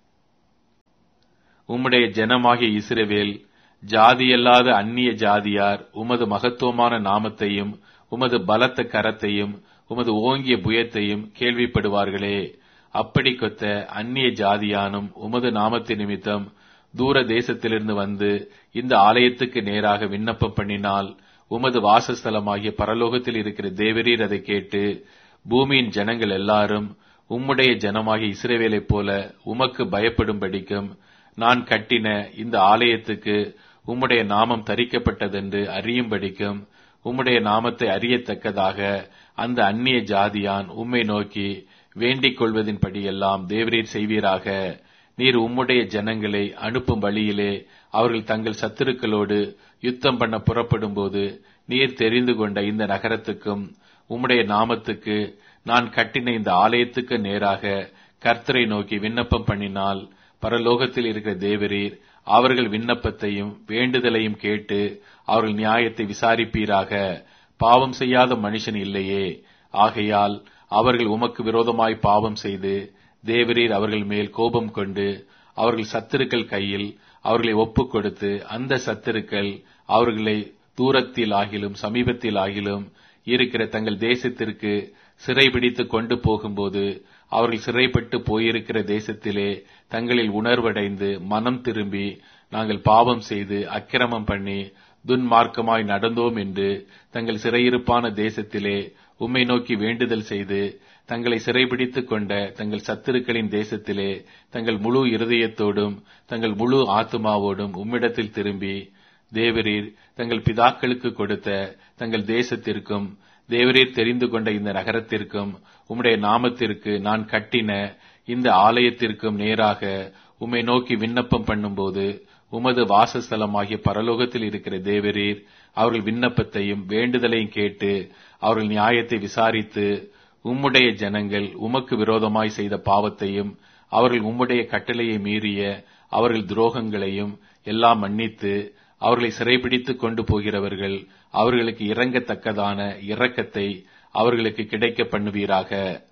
உம்முடைய ஜனமாகிய இஸ்ரவேல் ஜாதியல்லாத அந்நிய ஜாதியார் உமது மகத்துவமான நாமத்தையும் உமது பலத்த கரத்தையும் உமது ஓங்கிய புயத்தையும் கேள்விப்படுவார்களே. அப்படி கொத்த அந்நிய ஜாதியானும் உமது நாமத்தின் நிமித்தம் தூர தேசத்திலிருந்து வந்து இந்த ஆலயத்துக்கு நேராக விண்ணப்பம் பண்ணினால் உமது வாசஸ்தலமாகிய பரலோகத்தில் இருக்கிற தேவரீர் அதை கேட்டு பூமியின் ஜனங்கள் எல்லாரும் உம்முடைய ஜனமாகிய இஸ்ரவேலைப் போல உமக்கு பயப்படும்படிக்கும் நான் கட்டின இந்த ஆலயத்துக்கு உம்முடைய நாமம் தரிக்கப்பட்டதென்று அறியும்படிக்கும் உம்முடைய நாமத்தை அறியத்தக்கதாக அந்த அந்நிய ஜாதியான் உம்மை நோக்கி வேண்டிக் கொள்வதின்படியெல்லாம் தேவரீர் செய்வீராக. நீர் உம்முடைய ஜனங்களை அனுப்பும் வழியிலே அவர்கள் தங்கள் சத்துருக்களோடு யுத்தம் பண்ண புறப்படும் போது நீர் தெரிந்து கொண்ட இந்த நகரத்துக்கும் உம்முடைய நாமத்துக்கு நான் கட்டின இந்த ஆலயத்துக்கு நேராக கர்த்தரை நோக்கி விண்ணப்பம் பண்ணினால் பரலோகத்தில் இருக்கிற தேவரீர் அவர்கள் விண்ணப்பத்தையும் வேண்டுதலையும் கேட்டு அவர்கள் நியாயத்தை விசாரிப்பீராக. பாவம் செய்யாத மனுஷன் இல்லையே. ஆகையால் அவர்கள் உமக்கு விரோதமாய் பாவம் செய்து தேவரீர் அவர்கள் மேல் கோபம் கொண்டு அவர்கள் சத்துருக்கள் கையில் அவர்களை ஒப்புக் கொடுத்து அந்த சத்துருக்கள் அவர்களை தூரத்தில் ஆகிலும் சமீபத்தில் ஆகிலும் இருக்கிற தங்கள் தேசத்திற்கு சிறைபிடித்து கொண்டு போகும்போது அவர்கள் சிறைப்பட்டு போயிருக்கிற தேசத்திலே தங்களில் உணர்வடைந்து மனம் திரும்பி நாங்கள் பாவம் செய்து அக்கிரமம் பண்ணி துன்மார்க்கமாய் நடந்தோம் என்று தங்கள் சிறையிருப்பான தேசத்திலே உம்மை நோக்கி வேண்டுதல் செய்து தங்களை சிறைபிடித்துக் கொண்ட தங்கள் சத்துருக்களின் தேசத்திலே தங்கள் முழு இருதயத்தோடும் தங்கள் முழு ஆத்துமாவோடும் உம்மிடத்தில் திரும்பி தேவரீர் தங்கள் பிதாக்களுக்கு கொடுத்த தங்கள் தேசத்திற்கும் தேவரீர் தெரிந்து கொண்ட இந்த நகரத்திற்கும் உம்முடைய நாமத்திற்கு நான் கட்டின இந்த ஆலயத்திற்கும் நேராக உம்மை நோக்கி விண்ணப்பம் பண்ணும்போது உமது வாசஸ்தலமாகிய பரலோகத்தில் இருக்கிற தேவரீர் அவர்கள் விண்ணப்பத்தையும் வேண்டுதலையும் கேட்டு அவர்கள் நியாயத்தை விசாரித்து உம்முடைய ஜனங்கள் உமக்கு விரோதமாய் செய்த பாவத்தையும் அவர்கள் உம்முடைய கட்டளையை மீறிய அவர்கள் துரோகங்களையும் எல்லாம் மன்னித்து அவர்களை சிறைபிடித்துக் கொண்டு போகிறவர்கள் அவர்களுக்கு இறங்கத்தக்கதான இரக்கத்தை அவர்களுக்கு கிடைக்க பண்ணுவீராக.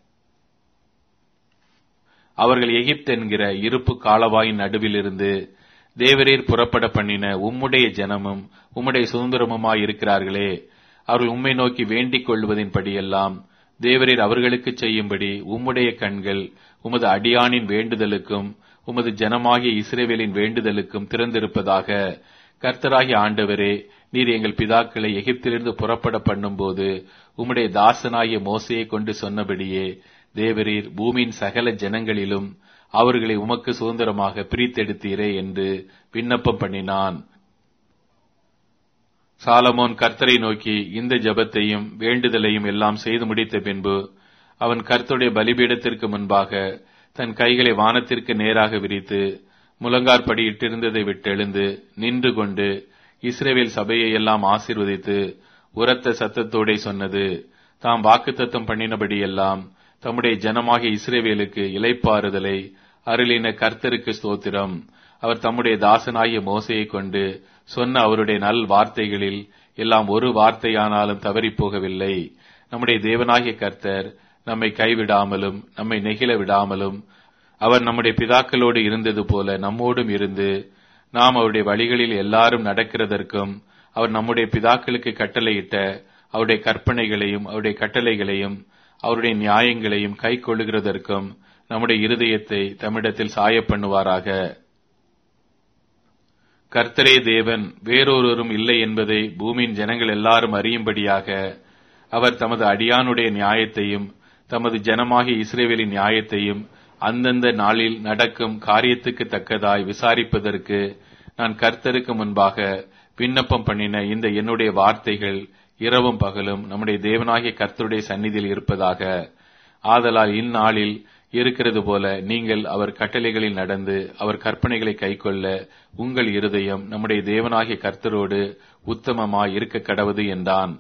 அவர்கள் எகிப்து என்கிற இருப்பு காலவாயின் நடுவிலிருந்து தேவரீர் புறப்பட பண்ணின உம்முடைய ஜனமும் உம்முடைய சுதந்திரமுமாய் இருக்கிறார்களே. அவர்கள் உம்மை நோக்கி வேண்டிக் கொள்வதின்படியெல்லாம் தேவரீர் அவர்களுக்கு செய்யும்படி உம்முடைய கண்கள் உமது அடியானின் வேண்டுதலுக்கும் உமது ஜனமாகிய இஸ்ரவேலின் வேண்டுதலுக்கும் திறந்திருப்பதாக. கர்த்தராகிய ஆண்டவரே, நீர் எங்கள் பிதாக்களை எகிப்திலிருந்து புறப்பட பண்ணும்போது உம்முடைய தாசனாகிய மோசையை கொண்டு சொன்னபடியே தேவரீர் பூமியின் சகல ஜனங்களிலும் அவர்களை உமக்கு சுதந்திரமாக பிரித்தெடுத்தீரே என்று விண்ணப்பம் பண்ணினான். சாலமோன் கர்த்தரை நோக்கி இந்த ஜெபத்தையும் வேண்டுதலையும் எல்லாம் செய்து முடித்த பின்பு அவன் கர்த்தருடைய பலிபீடத்திற்கு முன்பாக தன் கைகளை வானத்திற்கு நேராக விரித்து முழங்காற்படியிட்டிருந்ததை விட்டெழுந்து நின்று கொண்டு இஸ்ரவேல் சபையை எல்லாம் ஆசீர்வதித்து உரத்த சத்தத்தோடே சொன்னது, தாம் வாக்குத்தத்தம் பண்ணினபடியெல்லாம் தம்முடைய ஜனமாகிய இஸ்ரவேலுக்கு இளைப்பாறுதலை அருளின கர்த்தருக்கு ஸ்தோத்திரம். அவர் தம்முடைய தாசனாகிய மோசையை கொண்டு சொன்ன அவருடைய நல் வார்த்தைகளில் எல்லாம் ஒரு வார்த்தையானாலும் தவறி போகவில்லை. நம்முடைய தேவனாகிய கர்த்தர் நம்மை கைவிடாமலும் நம்மை நெகிழ விடாமலும் அவர் நம்முடைய பிதாக்களோடு இருந்தது போல நம்மோடும் இருந்து நாம் அவருடைய வழிகளில் எல்லாரும் நடக்கிறதற்கும் அவர் நம்முடைய பிதாக்களுக்கு கட்டளையிட்ட அவருடைய கற்பனைகளையும் அவருடைய கட்டளைகளையும் அவருடைய நியாயங்களையும் கை கொள்ளுகிறதற்கும் நம்முடைய இருதயத்தை தம்மிடத்தில் சாய பண்ணுவாராக. கர்த்தரே தேவன், வேறொருவரும் இல்லை என்பதை பூமியின் ஜனங்கள் எல்லாரும் அறியும்படியாக அவர் தமது அடியானுடைய நியாயத்தையும் தமது ஜனமாகிய இஸ்ரவேலின் நியாயத்தையும் அந்தந்த நாளில் நடக்கும் காரியத்துக்கு தக்கதாய் விசாரிப்பதற்கு நான் கர்த்தருக்கு முன்பாக விண்ணப்பம் பண்ணின இந்த என்னுடைய வார்த்தைகள் இரவும் பகலும் நம்முடைய தேவனாகிய கர்த்தருடைய சந்நிதியில் இருப்பதாக. ஆதலால் இந்நாளில் இருக்கிறது போல நீங்கள் அவர் கட்டளைகளில் நடந்து அவர் கற்பனைகளை கைக்கொள்ள உங்கள் இருதயம் நம்முடைய தேவனாகிய கர்த்தரோடு உத்தமமாய் இருக்க கடவது என்றான்.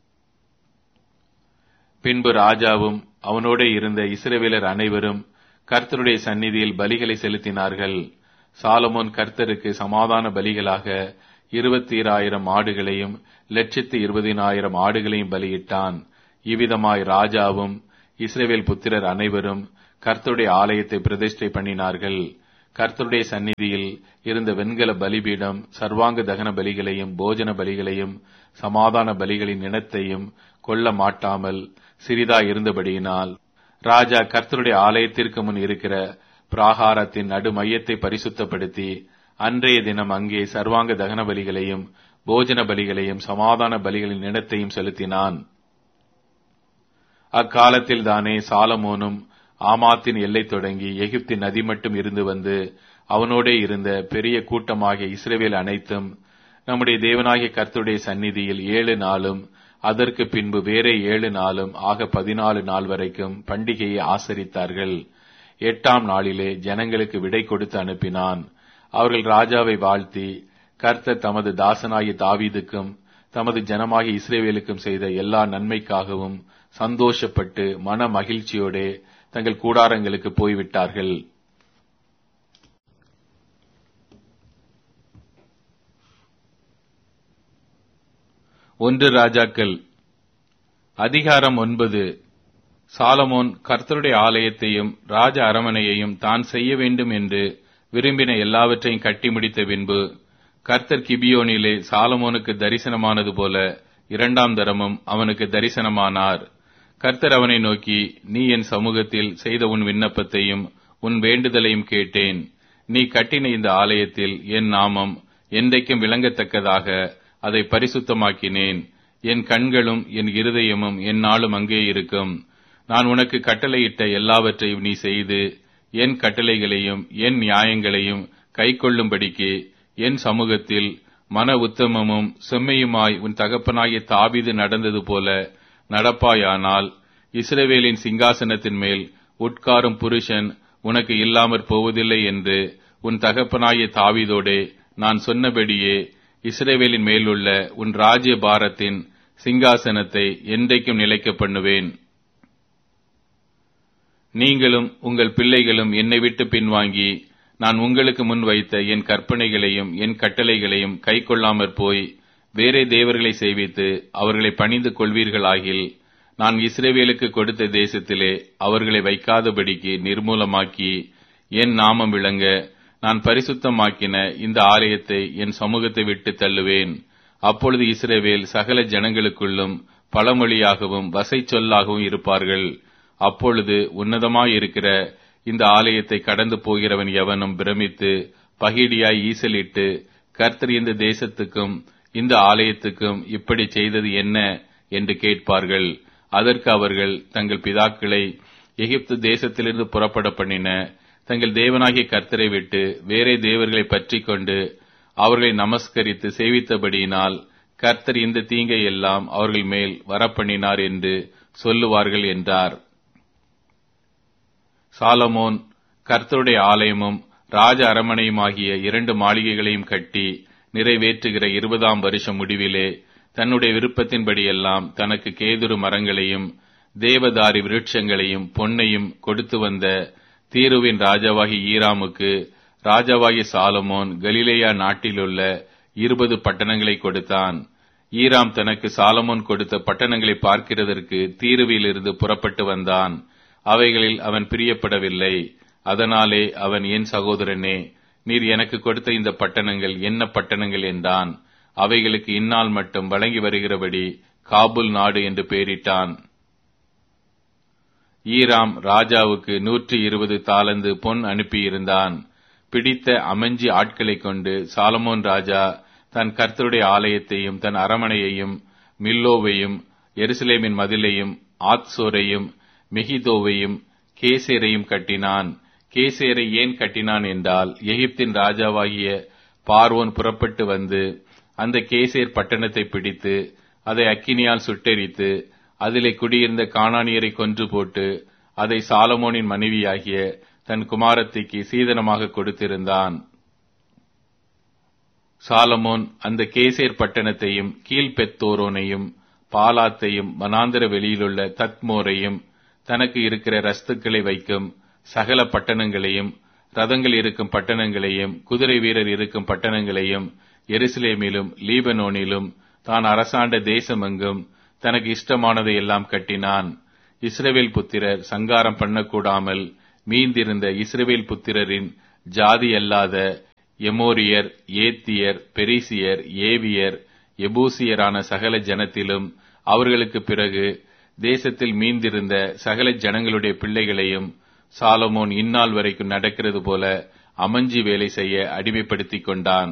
பின்பு ராஜாவும் அவனோட இருந்த இஸ்ரவேலர் அனைவரும் கர்த்தருடைய சந்நிதியில் பலிகளை செலுத்தினார்கள். சாலமோன் கர்த்தருக்கு சமாதான பலிகளாக இருபத்தி ஆயிரம் ஆடுகளையும் லட்சத்து இருபதினாயிரம் ஆடுகளையும் பலியிட்டான். இவ்விதமாய் ராஜாவும் இஸ்ரவேல் புத்திரர் அனைவரும் கர்த்தருடைய ஆலயத்தை பிரதிஷ்டை பண்ணினார்கள். கர்த்தருடைய சந்நிதியில் இருந்த வெண்கல பலிபீடம் சர்வாங்க தகன பலிகளையும் போஜன பலிகளையும் சமாதான பலிகளின் இனத்தையும் கொல்ல மாட்டாமல் சிறிதா இருந்தபடியினால் ராஜா கர்த்தருடைய ஆலயத்திற்கு முன் இருக்கிற பிராகாரத்தின் நடு மையத்தை பரிசுத்தப்படுத்தி அன்றைய தினம் அங்கே சர்வாங்க தகன பலிகளையும் போஜன பலிகளையும் சமாதான பலிகளின் இனத்தையும் செலுத்தினான். அக்காலத்தில் தானே சாலமோனும் ஆமாத்தின் எல்லை தொடங்கி எகிப்தின் நதி மட்டும் இருந்து வந்து அவனோடே இருந்த பெரிய கூட்டமாகிய இஸ்ரவேல் அனைத்தும் நம்முடைய தேவனாகிய கர்த்தருடைய சந்நிதியில் ஏழு நாளும் அதற்கு பின்பு வேற ஏழு நாளும் ஆக பதினாலு நாள் வரைக்கும் பண்டிகையை ஆசரித்தார்கள். எட்டாம் நாளிலே ஜனங்களுக்கு விடை கொடுத்து அனுப்பினான். அவர்கள் ராஜாவை வாழ்த்தி கர்த்தர் தமது தாசனாகிய தாவீதுக்கும் தமது ஜனமாகிய இஸ்ரவேலுக்கும் செய்த எல்லா நன்மைக்காகவும் சந்தோஷப்பட்டு மன மகிழ்ச்சியோட தங்கள் கூடாரங்களுக்கு போய்விட்டார்கள். ஒன்று ராஜாக்கள் அதிகாரம் ஒன்பது. சாலமோன் கர்த்தருடைய ஆலயத்தையும் ராஜ அரமனையையும் தான் செய்ய வேண்டும் என்று விரும்பின எல்லாவற்றையும் கட்டி முடித்த பின்பு கர்த்தர் கிபியோனிலே சாலமோனுக்கு தரிசனமானது போல இரண்டாம் தரமும் அவனுக்கு தரிசனமானார். கர்த்தர் அவனை நோக்கி, நீ என் சமூகத்தில் செய்த உன் விண்ணப்பத்தையும் உன் வேண்டுதலையும் கேட்டேன். நீ கட்டின இந்த ஆலயத்தில் என் நாமம் என்றைக்கும் விளங்கத்தக்கதாக அதை பரிசுத்தமாக்கினேன். என் கண்களும் என் இருதயமும் என் நாளும் அங்கே இருக்கும். நான் உனக்கு கட்டளையிட்ட எல்லாவற்றையும் நீ செய்து என் கட்டளைகளையும் என் நியாயங்களையும் கைக்கொள்ளும்படிக்கு என் சமூகத்தில் மன உத்தமமும் செம்மையுமாய் உன் தகப்பனாகிய தாவீது நடந்தது போல நடப்பாயானால் இஸ்ரவேலின் சிங்காசனத்தின் மேல் உட்காரும் புருஷன் உனக்கு இல்லாமற் போவதில்லை என்று உன் தகப்பனாகிய தாவீதோடே நான் சொன்னபடியே இஸ்ரவேலின் மேலுள்ள உன் ராஜ்ய பாரத்தின் சிங்காசனத்தை என்றைக்கும் நிலைக்க பண்ணுவேன். நீங்களும் உங்கள் பிள்ளைகளும் என்னை விட்டு பின்வாங்கி நான் உங்களுக்கு முன் வைத்த என் கற்பனைகளையும் என் கட்டளைகளையும் கைக்கொள்ளாமற் போய் வேறே தேவர்களை செய்வித்து அவர்களை பணிந்து கொள்வீர்களாகில் நான் இஸ்ரவேலுக்கு கொடுத்த தேசத்திலே அவர்களை வைக்காதபடிக்கு நிர்மூலமாக்கி என் நாமம் விளங்க நான் பரிசுத்தமாக்கின இந்த ஆலயத்தை என் சமூகத்தை விட்டு தள்ளுவேன். அப்பொழுது இஸ்ரவேல் சகல ஜனங்களுக்குள்ளும் பழமொழியாகவும் வசை சொல்லாகவும் இருப்பார்கள். அப்பொழுது உன்னதமாயிருக்கிற இந்த ஆலயத்தை கடந்து போகிறவன் எவனும் பிரமித்து பகிடியாய் ஈசலிட்டு கர்த்தர் இந்த தேசத்துக்கும் இந்த ஆலயத்துக்கும் இப்படி செய்தது என்ன என்று கேட்பார்கள். அதற்கு அவர்கள் தங்கள் பிதாக்களை எகிப்து தேசத்திலிருந்து புறப்பட பண்ணின தங்கள் தேவனாகிய கர்த்தரை விட்டு வேறே தேவர்களை பற்றி கொண்டு அவர்களை நமஸ்கரித்து சேவித்தபடியினால் கர்த்தர் இந்த தீங்கை எல்லாம் அவர்கள் மேல் வரப்பண்ணினார் என்று சொல்லுவார்கள் என்றார். சாலமோன் கர்த்தருடைய ஆலயமும் ராஜ அரமனையுமாகிய இரண்டு மாளிகைகளையும் கட்டி நிறைவேற்றுகிற இருபதாம் வருஷம் முடிவிலே தன்னுடைய விருப்பத்தின்படியெல்லாம் தனக்கு கேதுரு மரங்களையும் தேவதாரி விருட்சங்களையும் பொன்னையும் கொடுத்து வந்த தீருவின் ராஜாவாகி ஈராமுக்கு ராஜாவாகி சாலமோன் கலிலேயா நாட்டிலுள்ள இருபது பட்டணங்களை கொடுத்தான். ஈராம் தனக்கு சாலமோன் கொடுத்த பட்டணங்களை பார்க்கிறதற்கு தீருவிலிருந்து புறப்பட்டு வந்தான். அவைகளில் அவன் பிரியப்படவில்லை. அதனாலே அவன், என் சகோதரனே, நீர் எனக்கு கொடுத்த இந்த பட்டணங்கள் என்ன பட்டணங்கள் என்றான். அவைகளுக்கு இந்நாள் மட்டும் வழங்கி வருகிறபடி காபுல் நாடு என்று பெயரிட்டான். ஈராம் ராஜாவுக்கு நூற்றி இருபது தாலந்து பொன் அனுப்பியிருந்தான். பிடித்த அமைஞ்சி ஆட்களை கொண்டு சாலமோன் ராஜா தன் கர்த்தருடைய ஆலயத்தையும் தன் அரமனையையும் மில்லோவையும் எருசலேமின் மதிலையும் ஆத்சோரையும் மெகிதோவையும் கேசேரையும் கட்டினான். கேசேரை ஏன் கட்டினான் என்றால், எகிப்தின் ராஜாவாகிய பார்வோன் புறப்பட்டு வந்து அந்த கேசேர் பட்டணத்தை பிடித்து அதை அக்கினியால் சுட்டெரித்து அதிலே குடியிருந்த கானானியரை கொன்று போட்டு அதை சாலமோனின் மனைவியாகிய தன் குமாரத்திக்கு சீதனமாக கொடுத்திருந்தான். சாலமோன் அந்த கேசேர் பட்டணத்தையும் கீழ்பெத்தோரோனையும் பாலாத்தையும் வனாந்தர வெளியிலுள்ள தத்மோரையும் தனக்கு இருக்கிற ரஸ்துக்களை வைக்கும் சகல பட்டணங்களையும் ரதங்கள் இருக்கும் பட்டணங்களையும் குதிரை வீரர் இருக்கும் பட்டணங்களையும் எருசலேமிலும் லீபனோனிலும் தான் அரசாண்ட தேசமெங்கும் தனக்கு இஷ்டமானதை எல்லாம் கட்டினான். இஸ்ரவேல் புத்திரர் சங்காரம் பண்ணக்கூடாமல் மீந்திருந்த இஸ்ரவேல் புத்திரரின் ஜாதி அல்லாத எமோரியர், ஏத்தியர், பெரிசியர், ஏவியர், எபூசியரான சகல ஜனத்திலும் அவர்களுக்கு பிறகு தேசத்தில் மீந்திருந்த சகல ஜனங்களுடைய பிள்ளைகளையும் சாலமோன் இந்நாள் வரைக்கும் நடக்கிறது போல அமஞ்சி வேலை செய்ய அடிமைப்படுத்திக் கொண்டான்.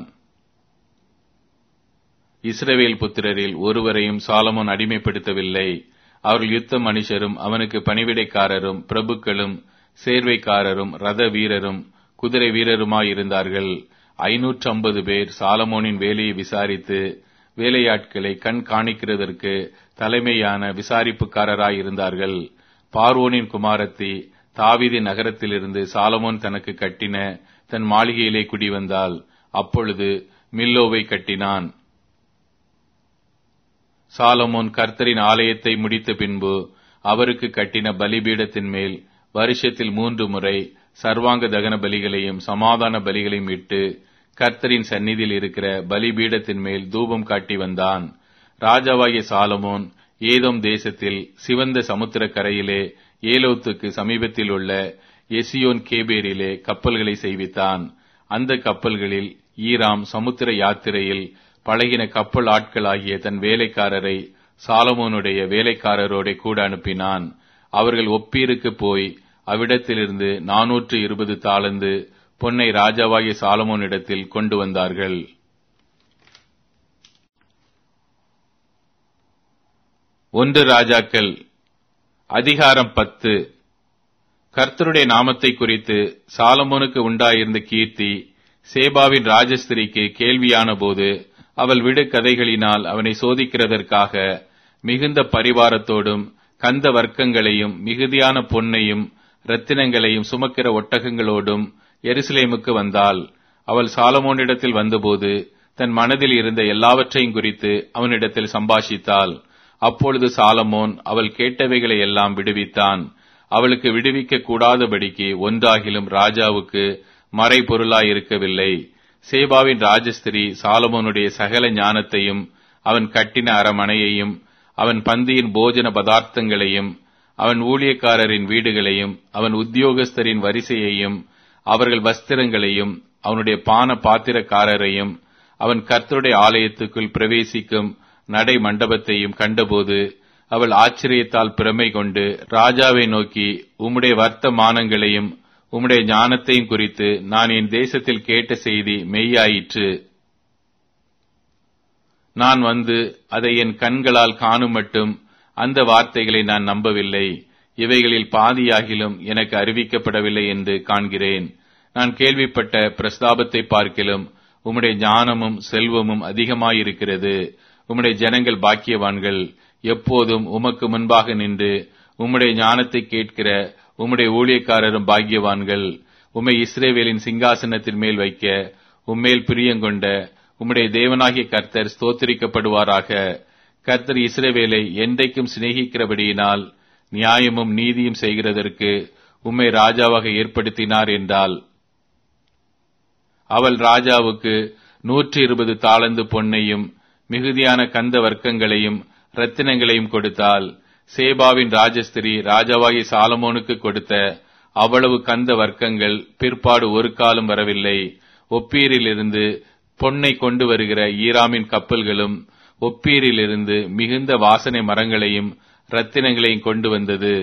இஸ்ரவேல் புத்திரரில் ஒருவரையும் சாலமோன் அடிமைப்படுத்தவில்லை. அவர்கள் யுத்த மனுஷரும் அவனுக்கு பணிவிடைக்காரரும் பிரபுக்களும் சேர்வைக்காரரும் ரத வீரரும் குதிரை வீரருமாயிருந்தார்கள். ஐநூற்று ஐம்பது பேர் சாலமோனின் வேலையை விசாரித்து வேலையாட்களை கண் காணிக்கிறதற்கு தலைமையான விசாரிப்புக்காரராயிருந்தார்கள். பார்வோனின் குமாரத்தி தாவீது நகரத்திலிருந்து சாலமோன் தனக்கு கட்டின தன் மாளிகையிலே குடிவந்தாள். அப்பொழுது மில்லோவை கட்டினான். சாலமோன் கர்த்தரின் ஆலயத்தை முடித்த பின்பு அவருக்கு கட்டின பலிபீடத்தின் மேல் வருஷத்தில் மூன்று முறை சர்வாங்க தகன பலிகளையும் சமாதான பலிகளையும் இட்டு கர்த்தரின் சந்நிதியில் இருக்கிற பலிபீடத்தின் மேல் தூபம் காட்டி வந்தான். ராஜாவாகிய சாலமோன் ஏதோம் தேசத்தில் சிவந்த சமுத்திர கரையிலே ஏலோத்துக்கு சமீபத்தில் உள்ள எசியோன் கேபேரிலே கப்பல்களை செய்வித்தான். அந்த கப்பல்களில் ஈராம் சமுத்திர யாத்திரையில் பழகின கப்பல் ஆட்களாகிய தன் வேலைக்காரரை சாலமோனுடைய வேலைக்காரரோட கூட அனுப்பினான். அவர்கள் ஒப்பீருக்கு போய் அவ்விடத்திலிருந்து நானூற்று இருபது தாலந்து பொன்னை ராஜாவாகிய சாலமோனிடத்தில் கொண்டு வந்தார்கள். ஒன்று ராஜாக்கள் அதிகாரம் பத்து. கர்த்தருடைய நாமத்தை குறித்து சாலமோனுக்கு உண்டாயிருந்த கீர்த்தி சேபாவின் ராஜஸ்திரிக்கு கேள்வியான போது அவள் விடு கதைகளினால் அவனை சோதிக்கிறதற்காக மிகுந்த பரிவாரத்தோடும் கந்த வர்க்கங்களையும் மிகுதியான பொன்னையும் இரத்தினங்களையும் சுமக்கிற ஒட்டகங்களோடும் எருசலேமுக்கு வந்தாள். அவள் சாலமோனிடத்தில் வந்தபோது தன் மனதில் இருந்த எல்லாவற்றையும் குறித்து அவனிடத்தில் சம்பாஷித்தாள். அப்பொழுது சாலமோன் அவள் கேட்டவைகளை எல்லாம் விடுவித்தான். அவளுக்கு விடுவிக்க கூடாதபடிக்கு ஒன்றாகிலும் ராஜாவுக்கு மறைபொருளாயிருக்கவில்லை. சேபாவின் ராஜஸ்திரி சாலமோனுடைய சகல ஞானத்தையும் அவன் கட்டின அரமனையையும் அவன் பந்தியின் போஜன பதார்த்தங்களையும் அவன் ஊழியக்காரரின் வீடுகளையும் அவன் உத்தியோகஸ்தரின் வரிசையையும் அவர்கள் வஸ்திரங்களையும் அவனுடைய பான பாத்திரக்காரரையும் அவன் கர்த்தருடைய ஆலயத்துக்குள் பிரவேசிக்கும் நடை மண்டபத்தையும் கண்டபோது அவள் ஆச்சரியத்தால் பிரமை கொண்டு ராஜாவை நோக்கி, உம்முடைய வர்த்தமானங்களையும் உம்முடைய ஞானத்தையும் குறித்து நான் என் தேசத்தில் கேட்ட செய்தி மெய்யாயிற்று. நான் வந்து அதை என் கண்களால் காணும் மட்டும் அந்த வார்த்தைகளை நான் நம்பவில்லை. இவைகளில் பாதியாகிலும் எனக்கு அறிவிக்கப்படவில்லை என்று காண்கிறேன். நான் கேள்விப்பட்ட பிரஸ்தாபத்தை பார்க்கிலும் உம்முடைய ஞானமும் செல்வமும் அதிகமாயிருக்கிறது. உம்முடைய ஜனங்கள் பாக்கியவான்கள். எப்போதும் உமக்கு முன்பாக நின்று உம்முடைய ஞானத்தை கேட்கிற உம்முடைய ஊழியக்காரரும் பாக்கியவான்கள். உம்மை இஸ்ரவேலின் சிங்காசனத்தின் மேல் வைக்க உம்மேல் பிரியங்கொண்ட உம்முடைய தேவனாகிய கர்த்தர் ஸ்தோத்திரிக்கப்படுவாராக. கர்த்தர் இஸ்ரவேலை என்றைக்கும் சிநேகிக்கிறபடியினால் நியாயமும் நீதியும் செய்கிறதற்கு உம்மை ராஜாவாக ஏற்படுத்தினார் என்றாள். அவள் ராஜாவுக்கு நூற்றி இருபது தாலந்து பொன்னையும் மிகுதியான கந்த வர்க்கங்களையும் இரத்தினங்களையும் கொடுத்தாள். சேபாவின் ராஜஸ்திரி ராஜாவாகிய சாலமோனுக்கு கொடுத்த அவ்வளவு கந்த வர்க்கங்கள் பிற்பாடு ஒரு காலம் வரவில்லை. ஒப்பீரிலிருந்து பொன்னை கொண்டு வருகிற ஈராமின் கப்பல்களும் ஒப்பீரிலிருந்து மிகுந்த வாசனை மரங்களையும் இரத்தினங்களையும் கொண்டு வந்தது.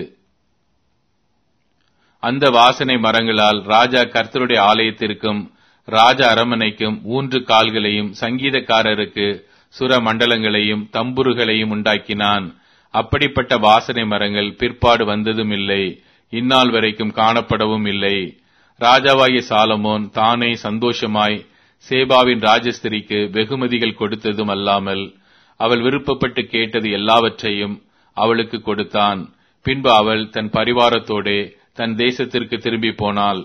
அந்த வாசனை மரங்களால் ராஜா கர்த்தருடைய ஆலயத்திற்கும் ராஜ அரமனைக்கும் ஊன்று கால்களையும் சங்கீதக்காரருக்கு சுர மண்டலங்களையும் தம்புருகளையும் உண்டாக்கினான். அப்படிப்பட்ட வாசனை மரங்கள் பிற்பாடு வந்ததும் இல்லை, இந்நாள் வரைக்கும் காணப்படவும் இல்லை. ராஜாவாகிய சாலமோன் தானே சந்தோஷமாய் சேபாவின் ராஜஸ்திரிக்கு வெகுமதிகள் கொடுத்ததும் அல்லாமல் அவள் விருப்பப்பட்டு கேட்டது எல்லாவற்றையும் அவளுக்கு கொடுத்தான். பின்பு அவள் தன் பரிவாரத்தோடே தன் தேசத்திற்கு திரும்பி போனாள்.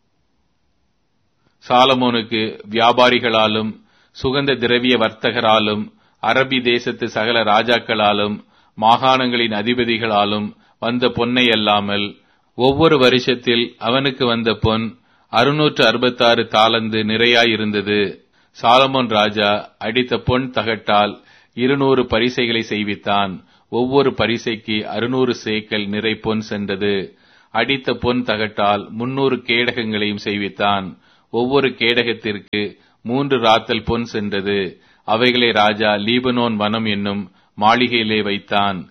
சாலமோனுக்கு வியாபாரிகளாலும் சுகந்த திரவிய வர்த்தகராலும் அரபி தேசத்து சகல ராஜாக்களாலும் மாகாணங்களின் அதிபதிகளாலும் வந்த பொன்னை அல்லாமல் ஒவ்வொரு வருஷத்தில் அவனுக்கு வந்த பொன் அறுநூற்று அறுபத்தாறு தாலந்து நிறையாயிருந்தது. சாலமோன் ராஜா அடித்த பொன் தகட்டால் இருநூறு பரிசைகளை செய்வித்தான். ஒவ்வொரு பரிசைக்கு அறுநூறு சேக்கல் நிறை பொன் சென்றது. அடித்த பொன் தகட்டால் முன்னூறு கேடகங்களையும் செய்வித்தான். ஒவ்வொரு கேடகத்திற்கு மூன்று ராத்தல் பொன் சென்றது. அவைகளை ராஜா லீபனோன் வனம் என்னும் மாளிகையிலே வைத்தான்.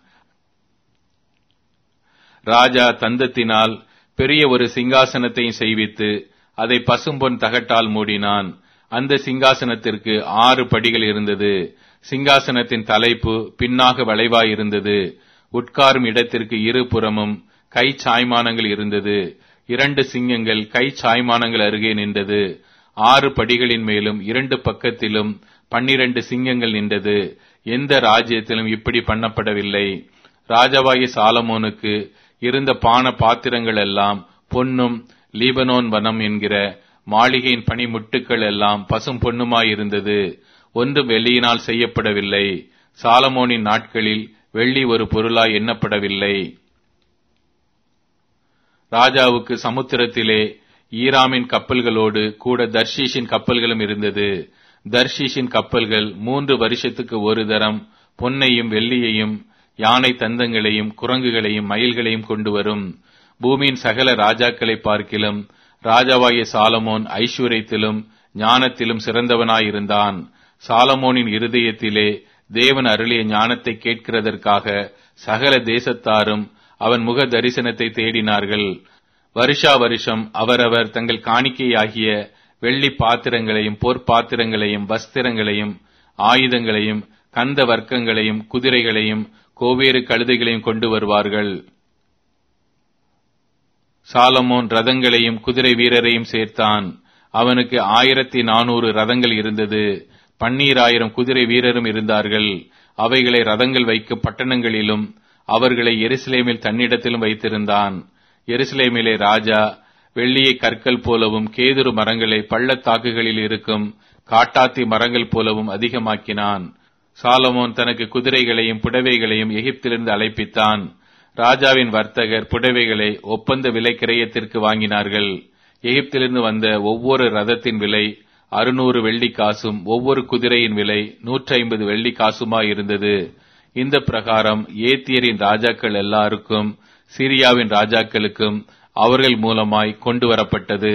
ராஜா தந்தத்தினால் பெரிய ஒரு சிங்காசனத்தையும் செய்வித்து அதை பசும்பொன் தகட்டால் மூடினான். அந்த சிங்காசனத்திற்கு ஆறு படிகள் இருந்தது. சிங்காசனத்தின் தலைப்பு பின்னாக வளைவாயிருந்தது. உட்காரும் இடத்திற்கு இரு புறமும் கை சாய்மானங்கள் இருந்தது. இரண்டு சிங்கங்கள் கை சாய்மானங்கள் அருகே நின்றது. ஆறு படிகளின் மேலும் இரண்டு பக்கத்திலும் பன்னிரண்டு சிங்கங்கள் நின்றது. எந்த ராஜ்யத்திலும் இப்படி பண்ணப்படவில்லை. ராஜாவாகிய சாலமோனுக்கு இருந்த பான பாத்திரங்கள் எல்லாம் பொன்னும் லீபனோன் வனம் என்கிற மாளிகையின் பனிமுட்டுக்கள் எல்லாம் பசும் பொன்னுமாயிருந்தது. ஒன்றும் வெள்ளியினால் செய்யப்படவில்லை. சாலமோனின் நாட்களில் வெள்ளி ஒரு பொருளாய் எண்ணப்படவில்லை. ராஜாவுக்கு சமுத்திரத்திலே ஈராமின் கப்பல்களோடு கூட தர்ஷீஷின் கப்பல்களும் இருந்தது. தர்ஷீஷின் கப்பல்கள் மூன்று வருஷத்துக்கு ஒரு தரம் பொன்னையும் வெள்ளியையும் யானை தந்தங்களையும் குரங்குகளையும் மயில்களையும் கொண்டு வரும். பூமியின் சகல ராஜாக்களை பார்க்கிலும் ராஜாவாகிய சாலமோன் ஐஸ்வர்யத்திலும் ஞானத்திலும் சிறந்தவனாயிருந்தான். சாலமோனின் இருதயத்திலே தேவன் அருளிய ஞானத்தை கேட்கிறதற்காக சகல தேசத்தாரும் அவன் முக தரிசனத்தை தேடினார்கள். வருஷா வருஷம் அவரவர் தங்கள் காணிக்கையாகிய வெள்ளி பாத்திரங்களையும் பொற்பாத்திரங்களையும் வஸ்திரங்களையும் ஆயுதங்களையும் கந்த வர்க்கங்களையும் குதிரைகளையும் கோவேறு கழுதைகளையும் கொண்டு வருவார்கள். சாலமோன் ரதங்களையும் குதிரை வீரரையும் சேர்த்தான். அவனுக்கு ஆயிரத்தி நானூறு ரதங்கள் இருந்தது. பன்னீராயிரம் குதிரை வீரரும் இருந்தார்கள். அவைகளை ரதங்கள் வைக்கும் பட்டணங்களிலும் அவர்களை எருசலேமில் தன்னிடத்திலும் வைத்திருந்தான். எருசலேமிலே ராஜா வெள்ளியை கற்கள் போலவும் கேதுரு மரங்களை பள்ளத்தாக்குகளில் இருக்கும் காட்டாத்தி மரங்கள் போலவும் அதிகமாக்கினான். சாலமோன் தனக்கு குதிரைகளையும் புடவைகளையும் எகிப்திலிருந்து அழைப்பித்தான். ராஜாவின் வர்த்தகர் புடவைகளை ஒப்பந்த விலை கிரயத்திற்கு வாங்கினார்கள். எகிப்திலிருந்து வந்த ஒவ்வொரு ரதத்தின் விலை அறுநூறு வெள்ளி காசும் ஒவ்வொரு குதிரையின் விலை நூற்றி ஐம்பது வெள்ளி காசுமாயிருந்தது. இந்த பிரகாரம் ஏத்தியரின் ராஜாக்கள் எல்லாருக்கும் சீரியாவின் ராஜாக்களுக்கும் அவர்கள் மூலமாய் கொண்டு வரப்பட்டது.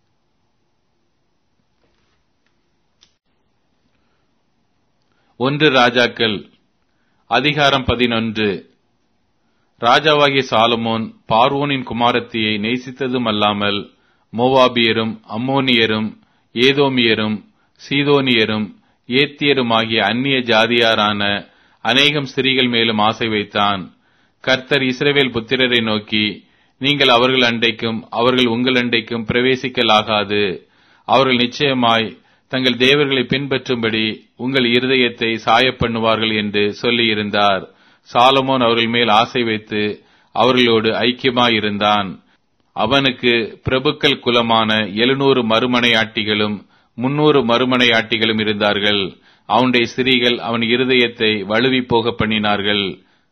ஒன்று ராஜாக்கள் அதிகாரம் பதினொன்று. ராஜாவாகிய சாலமோன் பார்வோனின் குமாரத்தியை நேசித்ததும் அல்லாமல் மோவாபியரும் அம்மோனியரும் ஏதோமியரும் சீதோனியரும் ஏத்தியருமாகிய அந்நிய ஜாதியாரான அநேகம் ஸ்திரீகள் மேலும் ஆசை வைத்தான். கர்த்தர் இஸ்ரவேல் புத்திரரை நோக்கி, நீங்கள் அவர்கள் அண்டைக்கும் அவர்கள் உங்கள் அண்டைக்கும் பிரவேசிக்கலாகாது. அவர்கள் நிச்சயமாய் தங்கள் தேவர்களை பின்பற்றும்படி உங்கள் இருதயத்தை சாயப்பண்ணுவார்கள் என்று சொல்லியிருந்தார். சாலமோன் அவர்கள் மேல் ஆசை வைத்து அவர்களோடு ஐக்கியமாயிருந்தான். அவனுக்கு பிரபுக்கள் குலமான எழுநூறு மறுமனையாட்டிகளும் முன்னூறு மறுமனையாட்டிகளும் இருந்தார்கள். அவனுடைய ஸ்திரீகள் அவன் இருதயத்தை வலுவி போக பண்ணினார்கள்.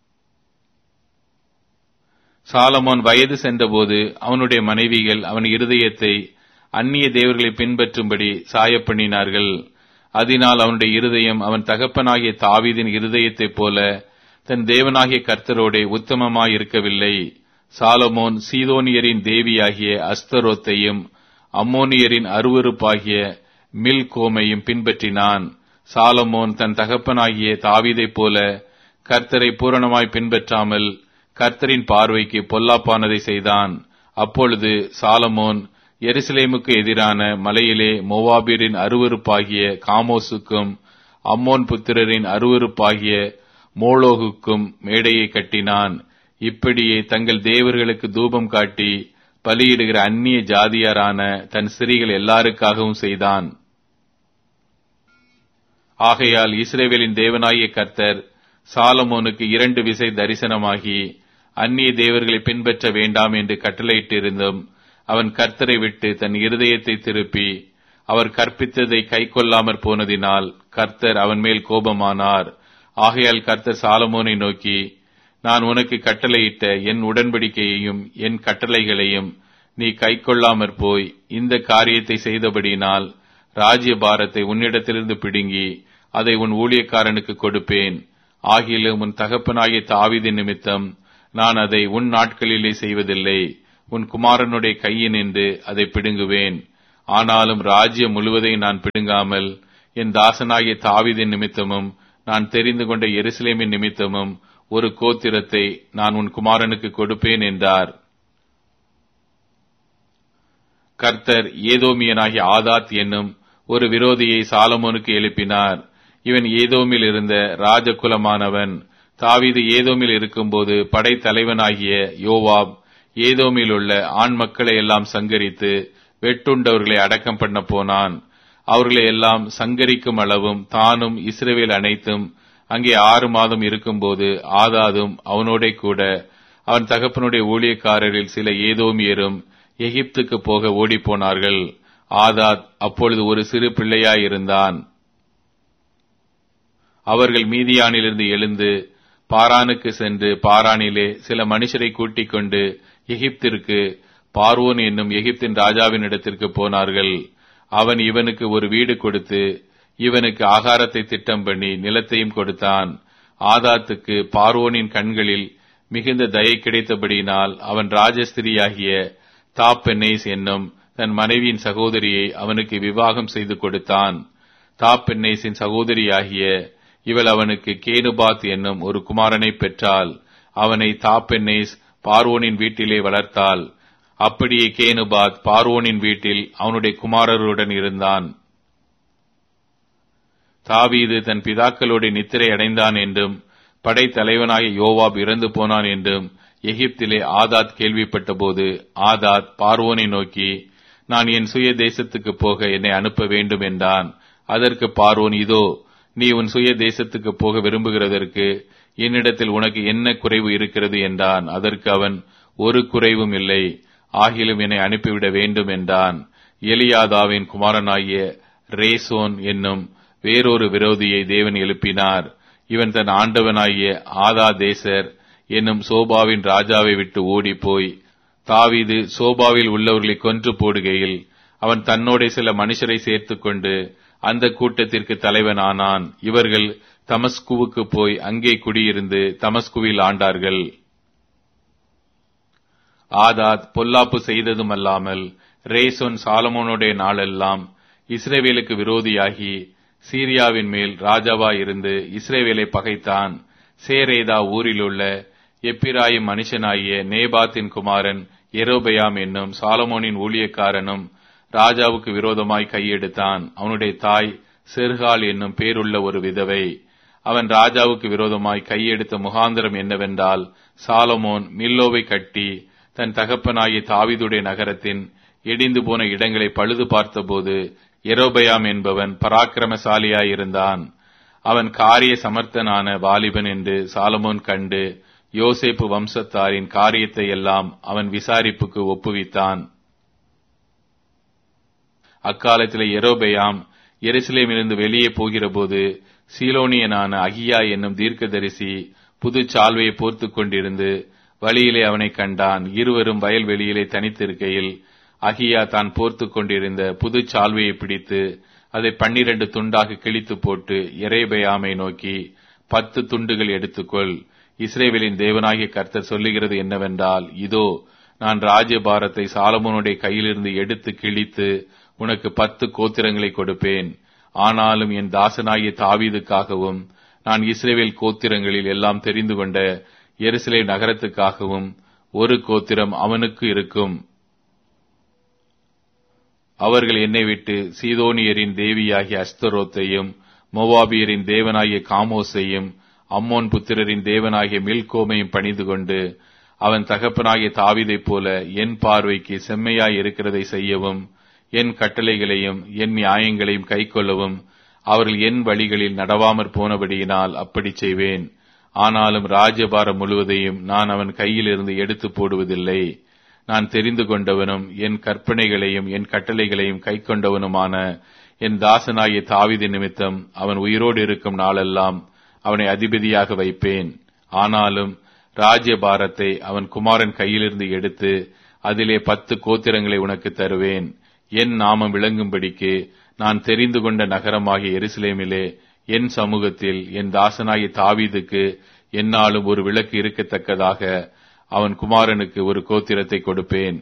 சாலமோன் வயது சென்றபோது அவனுடைய மனைவிகள் அவன் இருதயத்தை அந்நிய தேவர்களை பின்பற்றும்படி சாயப்பண்ணினார்கள். அதனால் அவனுடைய இருதயம் அவன் தகப்பனாகிய தாவீதின் இருதயத்தைப் போல தன் தேவனாகிய கர்த்தரோடே உத்தமமாயிருக்கவில்லை. சாலமோன் சீதோனியரின் தேவியாகிய அஸ்தரோத்தையும் அம்மோனியரின் அருவருப்பாகிய மில்கோமையும் பின்பற்றினான். சாலமோன் தன் தகப்பனாகிய தாவீதைப் போல கர்த்தரை பூரணமாய் பின்பற்றாமல் கர்த்தரின் பார்வைக்கு பொல்லாப்பானதை செய்தான். அப்பொழுது சாலமோன் எருசலேமுக்கு எதிரான மலையிலே மோவாபியரின் அருவருப்பாகிய காமோசுக்கும் அம்மோன் புத்திரரின் அருவருப்பாகிய மோளோகுக்கும் மேடையை கட்டினான். இப்படியே தங்கள் தேவர்களுக்கு தூபம் காட்டி பலியிடுகிற அந்நிய ஜாதியாரான தன் ஸ்திரீகள் எல்லாருக்காகவும் செய்தான். ஆகையால் இஸ்ரவேலின் தேவனாகிய கர்த்தர் சாலமோனுக்கு இரண்டு விசை தரிசனமாகி அந்நிய தேவர்களை பின்பற்ற வேண்டாம் என்று கட்டளையிட்டிருந்தும் அவன் கர்த்தரை விட்டு தன் இருதயத்தை திருப்பி அவர் கற்பித்ததை கைக்கொள்ளாமற் போனதினால் கர்த்தர் அவன் மேல் கோபமானார். ஆகையால் கர்த்தர் சாலமோனை நோக்கி, நான் உனக்கு கட்டளையிட்ட என் உடன்படிக்கையையும் என் கட்டளைகளையும் நீ கைக்கொள்ளாமற் போய் இந்த காரியத்தை செய்தபடியினால் ராஜ்ய பாரத்தை உன்னிடத்திலிருந்து பிடுங்கி அதை உன் ஊழியக்காரனுக்கு கொடுப்பேன். ஆகிலும் உன் தகப்பனாகிய தாவீதின் நிமித்தம் நான் அதை உன் நாட்களிலே செய்வதில்லை. உன் குமாரனுடைய கையினின்று அதை பிடுங்குவேன். ஆனாலும் ராஜ்யம் முழுவதையும் நான் பிடுங்காமல் என் தாசனாகிய தாவீதின் நிமித்தமும் நான் தெரிந்து கொண்ட எருசலேமின் நிமித்தமும் ஒரு கோத்திரத்தை நான் உன் குமாரனுக்கு கொடுப்பேன் என்றார். கர்த்தர் ஏதோமியனாகிய ஆதாத் என்னும் ஒரு விரோதியை சாலமோனுக்கு எழுப்பினார். இவன் ஏதோமில் இருந்த ராஜகுலமானவன். தாவீது ஏதோமில் இருக்கும்போது படைத்தலைவனாகிய யோவாப் ஏதோமில் உள்ள ஆண் மக்களை எல்லாம் சங்கரித்து வெட்டுண்டவர்களை அடக்கம் பண்ண போனான். அவர்களை எல்லாம் சங்கரிக்கும் அளவும் தானும் இஸ்ரவேல் அனைத்தும் அங்கே ஆறு மாதம் இருக்கும்போது ஆதாதும் அவனோட கூட அவன் தகப்பனுடைய ஊழியக்காரரில் சில ஏதோமியரும் எகிப்துக்கு போக ஓடிப்போனார்கள். ஆதாத் அப்பொழுது ஒரு சிறு பிள்ளையாயிருந்தான். அவர்கள் மீதியானிலிருந்து எழுந்து பாரானுக்கு சென்று பாரானிலே சில மனுஷரை கூட்டிக் கொண்டு எகிப்திற்கு பார்வோன் என்னும் எகிப்தின் ராஜாவின் இடத்திற்கு போனார்கள். அவன் இவனுக்கு ஒரு வீடு கொடுத்து இவனுக்கு ஆகாரத்தை திட்டம் பண்ணி நிலத்தையும் கொடுத்தான். ஆதாத்துக்கு பார்வோனின் கண்களில் மிகுந்த தயை கிடைத்தபடியினால் அவன் ராஜஸ்திரியாகிய தாப்பென்னேஸ் என்னும் தன் மனைவியின் சகோதரியை அவனுக்கு விவாகம் செய்து கொடுத்தான். தாப்பென்னேசின் சகோதரியாகிய இவள் அவனுக்கு கேனுபாத் என்னும் ஒரு குமாரனை பெற்றாள். அவனை தாப்பென்னேஸ் பார்வோனின் வீட்டிலே வளர்த்தாள். அப்படியே கேனுபாத் பார்வோனின் வீட்டில் அவனுடைய குமாரருடன் இருந்தான். தாவீது தன் பிதாக்களோடு நித்திரை அடைந்தான் என்றும் படைத்தலைவனாகிய யோவாப் இறந்து போனான் என்றும் எகிப்திலே ஆதாத் கேள்விப்பட்ட போது ஆதாத் பார்வோனை நோக்கி, நான் என் சுய தேசத்துக்கு போக என்னை அனுப்ப வேண்டும் என்றான். அதற்கு பார்வோன், இதோ நீ உன் சுய தேசத்துக்கு போக விரும்புகிறதற்கு என்னிடத்தில் உனக்கு என்ன குறைவு இருக்கிறது என்றான். அதற்கு அவன், ஒரு குறைவும் இல்லை, ஆகிலும் என்னை அனுப்பிவிட வேண்டும் என்றான். எலியாதாவின் குமாரனாகிய ரேசோன் என்னும் வேறொரு விரோதியை தேவன் எழுப்பினார். இவன் தன் ஆண்டவனாகிய ஆதா தேசர் என்னும் சோபாவின் ராஜாவை விட்டு ஓடிப்போய் தாவீது சோபாவில் உள்ளவர்களை கொன்று போடுகையில் அவன் தன்னோட சில மனுஷரை சேர்த்துக் கொண்டு அந்த கூட்டத்திற்கு தலைவனானான். இவர்கள் தமஸ்குவுக்கு போய் அங்கே குடியிருந்து தமஸ்குவில் ஆண்டார்கள். ஆதாத் பொல்லாப்பு செய்ததும் அல்லாமல் ரேசோன் சாலமோனுடைய நாளெல்லாம் இஸ்ரவேலுக்கு விரோதியாகி சீரியாவின் மேல் ராஜாவாயிருந்து இஸ்ரவேலை பகைத்தான். சேரேதா ஊரிலுள்ள எப்பிராயிம் மனுஷனாகிய நேபாத்தின் குமாரன் எரோபெயாம் என்னும் சாலமோனின் ஊழியக்காரனும் ராஜாவுக்கு விரோதமாய் கையெடுத்தான். அவனுடைய தாய் செர்கால் என்னும் பேருள்ள ஒரு விதவை. அவன் ராஜாவுக்கு விரோதமாய் கையெடுத்த முகாந்திரம் என்னவென்றால், சாலமோன் மில்லோவை கட்டி தன் தகப்பனாகிய தாவீதுடைய நகரத்தின் இடிந்து போன இடங்களை பழுது பார்த்தபோது எரோபெயாம் என்பவன் பராக்கிரமசாலியாயிருந்தான். அவன் காரிய சமர்த்தனான வாலிபன் என்று சாலமோன் கண்டு யோசேப்பு வம்சத்தாரின் காரியத்தை எல்லாம் அவன் விசாரிப்புக்கு ஒப்புவித்தான். அக்காலத்தில் எரோபெயாம் எருசலேமிலிருந்து வெளியே போகிற போது சீலோனியனான அகியா என்னும் தீர்க்கதரிசி புது சால்வையை போர்த்து கொண்டிருந்து வழியிலே அவனை கண்டான். இருவரும் வயல்வெளியிலே தனித்திருக்கையில் அகியா தான் போர்த்து கொண்டிருந்த புது சால்வையை பிடித்து அதை பன்னிரண்டு துண்டாக கிழித்து போட்டு எரேபெயாமை நோக்கி, பத்து துண்டுகள் எடுத்துக்கொள். இஸ்ரவேலின் தேவனாகிய கர்த்தர் சொல்லுகிறது என்னவென்றால், இதோ நான் ராஜ்யபாரத்தை சாலமோனுடைய கையிலிருந்து எடுத்து கிழித்து உனக்கு பத்து கோத்திரங்களை கொடுப்பேன். ஆனாலும் என் தாசனாகிய தாவீதுக்காகவும் நான் இஸ்ரவேல் கோத்திரங்களில் எல்லாம் தெரிந்து கொண்ட எருசலேம் நகரத்துக்காகவும் ஒரு கோத்திரம் அவனுக்கு இருக்கும். அவர்கள் என்னை விட்டு சீதோனியரின் தேவியாகிய அஸ்தரோத்தையும் மோவாபியரின் தேவனாகிய காமோசையும் அம்மோன் புத்திரரின் தேவனாகிய மில்கோமையும் பணிந்து கொண்டு அவன் தகப்பனாகிய தாவீதைப் போல என் பார்வைக்கு செம்மையாய் இருக்கிறதை செய்யவும் என் கட்டளைகளையும் என் நியாயங்களையும் கைக்கொள்ளவும் அவர்கள் என் வழிகளில் நடவாமற் போனபடியினால் அப்படி செய்வேன். ஆனாலும் ராஜ்யபாரம் முழுவதையும் நான் அவன் கையிலிருந்து எடுத்து போடுவதில்லை. நான் தெரிந்து கொண்டவனும் என் கற்பனைகளையும் என் கட்டளைகளையும் கைக்கொண்டவனுமான என் தாசனாகிய தாவீது நிமித்தம் அவன் உயிரோடு இருக்கும் நாளெல்லாம் அவனை அதிபதியாக வைப்பேன். ஆனாலும் ராஜ்யபாரத்தை அவன் குமாரன் கையிலிருந்து எடுத்து அதிலே பத்து கோத்திரங்களை உனக்கு தருவேன். என் நாமம் விளங்கும்படிக்கு நான் தெரிந்து கொண்ட நகரமாகிய எருசலேமிலே என் சமூகத்தில் என் தாசனாகிய தாவீதுக்கு என்னாலும் ஒரு விளக்கு இருக்கத்தக்கதாக அவன் குமாரனுக்கு ஒரு கோத்திரத்தை கொடுப்பேன்.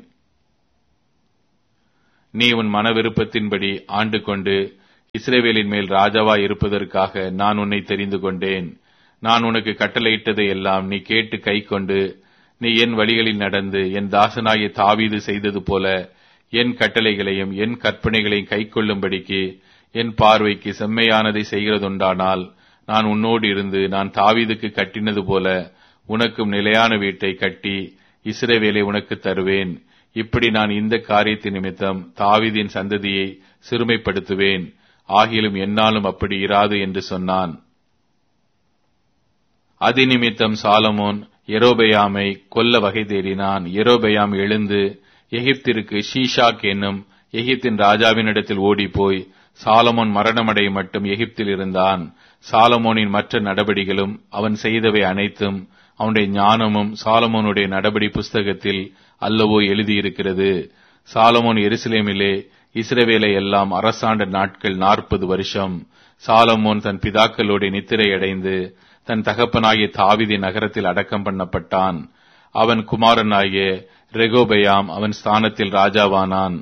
நீ உன் மன விருப்பத்தின்படி ஆண்டு கொண்டு இஸ்ரவேலின் மேல் ராஜாவாய் இருப்பதற்காக நான் உன்னை தெரிந்து கொண்டேன். நான் உனக்கு கட்டளையிட்டதை எல்லாம் நீ கேட்டு கை கொண்டு நீ என் வழிகளில் நடந்து என் தாசனாகிய தாவீது செய்தது போல என் கட்டளைகளையும் என் கற்பனைகளையும் கை கொள்ளும்படிக்கு என் பார்வைக்கு செம்மையானதை செய்கிறதுண்டானால் நான் உன்னோடு இருந்து நான் தாவீதுக்கு கட்டினது போல உனக்கும் நிலையான வீட்டை கட்டி இஸ்ரவேலை உனக்கு தருவேன். இப்படி நான் இந்த காரியத்தின் நிமித்தம் தாவீதின் சந்ததியை சிறுமைப்படுத்துவேன். ஆகிலும் என்னாலும் அப்படி இராது என்று சொன்னான். அதிநிமித்தம் சாலமோன் யெரொபெயாமை கொல்ல வகை தேடினான். யெரொபெயாம் எழுந்து எகிப்திற்கு ஷீஷாக் என்னும் எகிப்தின் ராஜாவினிடத்தில் ஓடிப்போய் சாலமோன் மரணமடைய மட்டும் எகிப்தில் இருந்தான். சாலமோனின் மற்ற நடபடிகளும் அவன் செய்தவை அனைத்தும் அவனுடைய ஞானமும் சாலமோனுடைய நடபடி புஸ்தகத்தில் அல்லவோ எழுதியிருக்கிறது. சாலமோன் எருசலேமிலே இஸ்ரவேலை எல்லாம் அரசாண்ட நாட்கள் நாற்பது வருஷம். சாலமோன் தன் பிதாக்களோடு நித்திரையடைந்து தன் தகப்பனாகிய தாவீதின் நகரத்தில் அடக்கம் பண்ணப்பட்டான். அவன் குமாரனாகிய ரெகோபெயாம் அவன் ஸ்தானத்தில் ராஜாவானான்.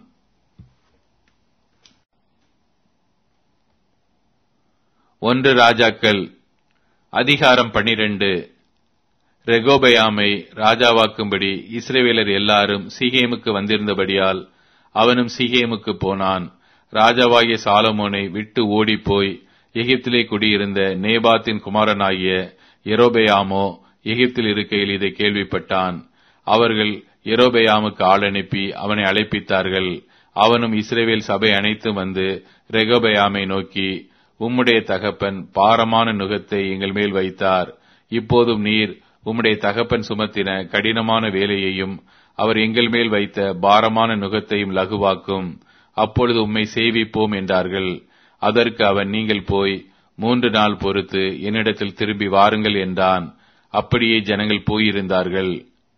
ஒன்று ராஜாக்கள் அதிகாரம் பனிரெண்டு. ரெகோபெயாமை ராஜாவாக்கும்படி இஸ்ரவேலர் எல்லாரும் சீகேமுக்கு வந்திருந்தபடியால் அவனும் சீகேமுக்கு போனான். ராஜாவாகிய சாலமோனை விட்டு ஓடிப்போய் எகிப்திலே குடியிருந்த நேபாத்தின் குமாரனாகிய யெரொபெயாமோ எகிப்தில் இருக்கையில் இதை கேள்விப்பட்டான். அவர்கள் யெரொபெயாமுக்கு ஆள் அனுப்பி அவனை அழைப்பித்தார்கள். அவனும் இஸ்ரவேல் சபை அனைத்தும் வந்து ரெகோபெயாமை நோக்கி, உம்முடைய தகப்பன் பாரமான நுகத்தை எங்கள் மேல் வைத்தார். இப்போதும் நீர் உம்முடைய தகப்பன் சுமத்தின கடினமான வேலையையும் அவர் எங்கள் மேல் வைத்த பாரமான நுகத்தையும் லகுவாக்கும். அப்பொழுது உம்மை சேவிப்போம் என்றார்கள். அதற்கு அவன், நீங்கள் போய் மூன்று நாள் பொறுத்து என்னிடத்தில் திரும்பி வாருங்கள் என்றான். அப்படியே ஜனங்கள் போயிருந்தார்கள்.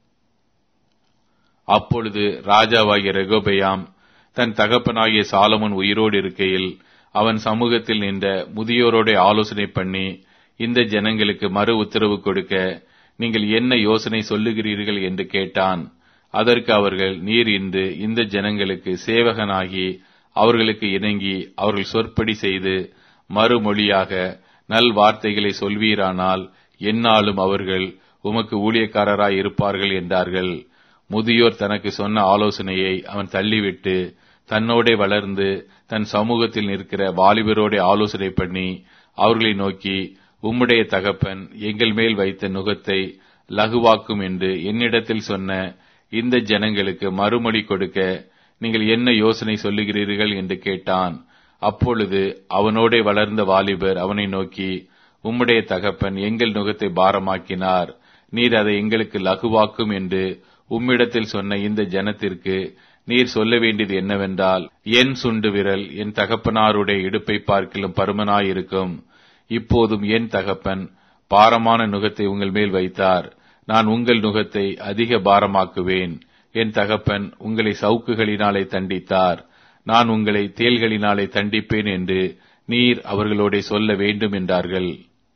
அப்பொழுது ராஜாவாகிய ரெகோபெயாம் தன் தகப்பனாகிய சாலமோன் உயிரோடு இருக்கையில் அவன் சமூகத்தில் நின்ற முதியோரோட ஆலோசனை பண்ணி, இந்த ஜனங்களுக்கு மறு உத்தரவு கொடுக்க நீங்கள் என்ன யோசனை சொல்லுகிறீர்கள் என்று கேட்டான். அதற்கு அவர்கள், நீர் இன்று இந்த ஜனங்களுக்கு சேவகனாகி அவர்களுக்கு இணங்கி அவர்கள் சொற்படி செய்து மறுமொழியாக நல் வார்த்தைகளை சொல்வீரானால் என்னாலும் அவர்கள் உமக்கு ஊழியக்காரராய் இருப்பார்கள் என்றார்கள். முதியோர் தனக்கு சொன்ன ஆலோசனையை அவன் தள்ளிவிட்டு தன்னோடே வளர்ந்து தன் சமூகத்தில் நிற்கிற வாலிபரோட ஆலோசனை பண்ணி அவர்களை நோக்கி, உம்முடைய தகப்பன் எங்கள் மேல் வைத்த நுகத்தை லகுவாக்கும் என்று என்னிடத்தில் சொன்ன இந்த ஜனங்களுக்கு மறுமொழி கொடுக்க நீங்கள் என்ன யோசனை சொல்லுகிறீர்கள் என்று கேட்டான். அப்பொழுது அவனோடே வளர்ந்த வாலிபர் அவனை நோக்கி, உம்முடைய தகப்பன் எங்கள் நுகத்தை பாரமாக்கினார். நீர் அதை எங்களுக்கு லகுவாக்கும் என்று உம்மிடத்தில் சொன்ன இந்த ஜனத்திற்கு நீர் சொல்ல வேண்டியது என்னவென்றால், என் சுண்டு விரல் என் தகப்பனாருடைய இடுப்பை பார்க்கிலும் பருமனாயிருக்கும். இப்போதும் என் தகப்பன் பாரமான நுகத்தை உங்கள் மேல் வைத்தார். நான் உங்கள் நுகத்தை அதிக பாரமாக்குவேன். என் தகப்பன் உங்களை சவுக்குகளினாலே தண்டித்தார். நான் உங்களை தேள்களினாலே தண்டிப்பேன் என்று நீர் அவர்களோட சொல்ல வேண்டும் என்றார்கள்.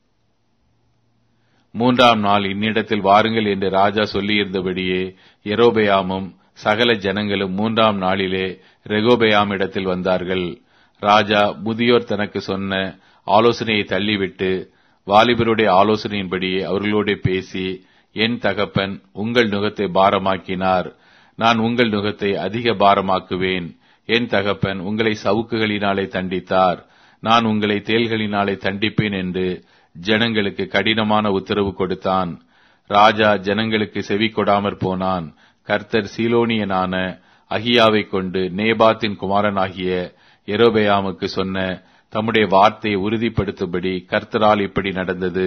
மூன்றாம் நாள் இன்னிடத்தில் வாருங்கள் என்று ராஜா சொல்லியிருந்தபடியே யெரொபெயாமும் சகல ஜனங்களும் மூன்றாம் நாளிலே ரெகோபெயாமிடத்தில் வந்தார்கள். ராஜா முதியோர் தனக்கு சொன்ன ஆலோசனையை தள்ளிவிட்டு வாலிபருடைய ஆலோசனையின்படியே அவர்களோட பேசி, என் தகப்பன் உங்கள் நுகத்தை பாரமாக்கினார். நான் உங்கள் நுகத்தை அதிக பாரமாக்குவேன். என் தகப்பன் உங்களை சவுக்குகளினாலே தண்டித்தார். நான் உங்களை தேள்களினாலே தண்டிப்பேன் என்று ஜனங்களுக்கு கடினமான உத்தரவு கொடுத்தான். ராஜா ஜனங்களுக்கு செவி கொடாமற் போனான். கர்த்தர் சீலோனியனான அகியாவை கொண்டு நேபாத்தின் குமாரனாகிய யெரொபெயாமுக்கு சொன்ன தம்முடைய வார்த்தையை உறுதிப்படுத்தும்படி கர்த்தரால் இப்படி நடந்தது.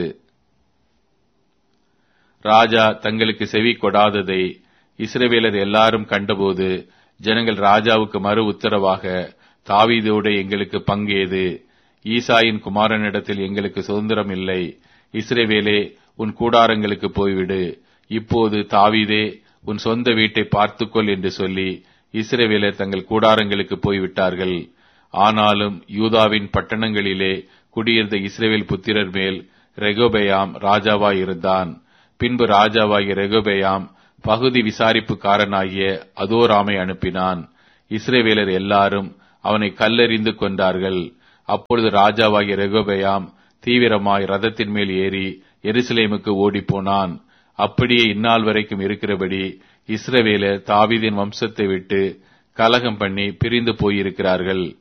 ராஜா தங்களுக்கு செவி கொடாததை இஸ்ரவேலர் எல்லாரும் கண்டபோது ஜனங்கள் ராஜாவுக்கு மறு உத்தரவாக, தாவீதோடு எங்களுக்கு பங்கேது, ஈசாயின் குமாரனிடத்தில் எங்களுக்கு சுதந்திரம் இல்லை. இஸ்ரவேலே, உன் கூடாரங்களுக்கு போய்விடு. இப்போது தாவீதே, உன் சொந்த வீட்டை பார்த்துக்கொள் என்று சொல்லி இஸ்ரவேலர் தங்கள் கூடாரங்களுக்கு போய்விட்டார்கள். ஆனாலும் யூதாவின் பட்டணங்களிலே குடியிருந்த இஸ்ரவேல் புத்திரர் மேல் ரெகொபெயாம் ராஜாவாய் இருந்தான். பின்பு ராஜாவாகிய ரெகொபெயாம் பகுதி விசாரிப்புக்காரனாகிய அதோராமை அனுப்பினான். இஸ்ரவேலர் எல்லாரும் அவனை கல்லெறிந்து கொண்டார்கள். அப்பொழுது ராஜாவாகிய ரெகொபெயாம் தீவிரமாய் ரதத்தின் மேல் ஏறி எருசலேமுக்கு ஓடிப்போனான். அப்படியே இந்நாள் வரைக்கும் இருக்கிறபடி இஸ்ரவேலர் தாவீதின் வம்சத்தை விட்டு கலகம் பண்ணி பிரிந்து போயிருக்கிறார்கள்.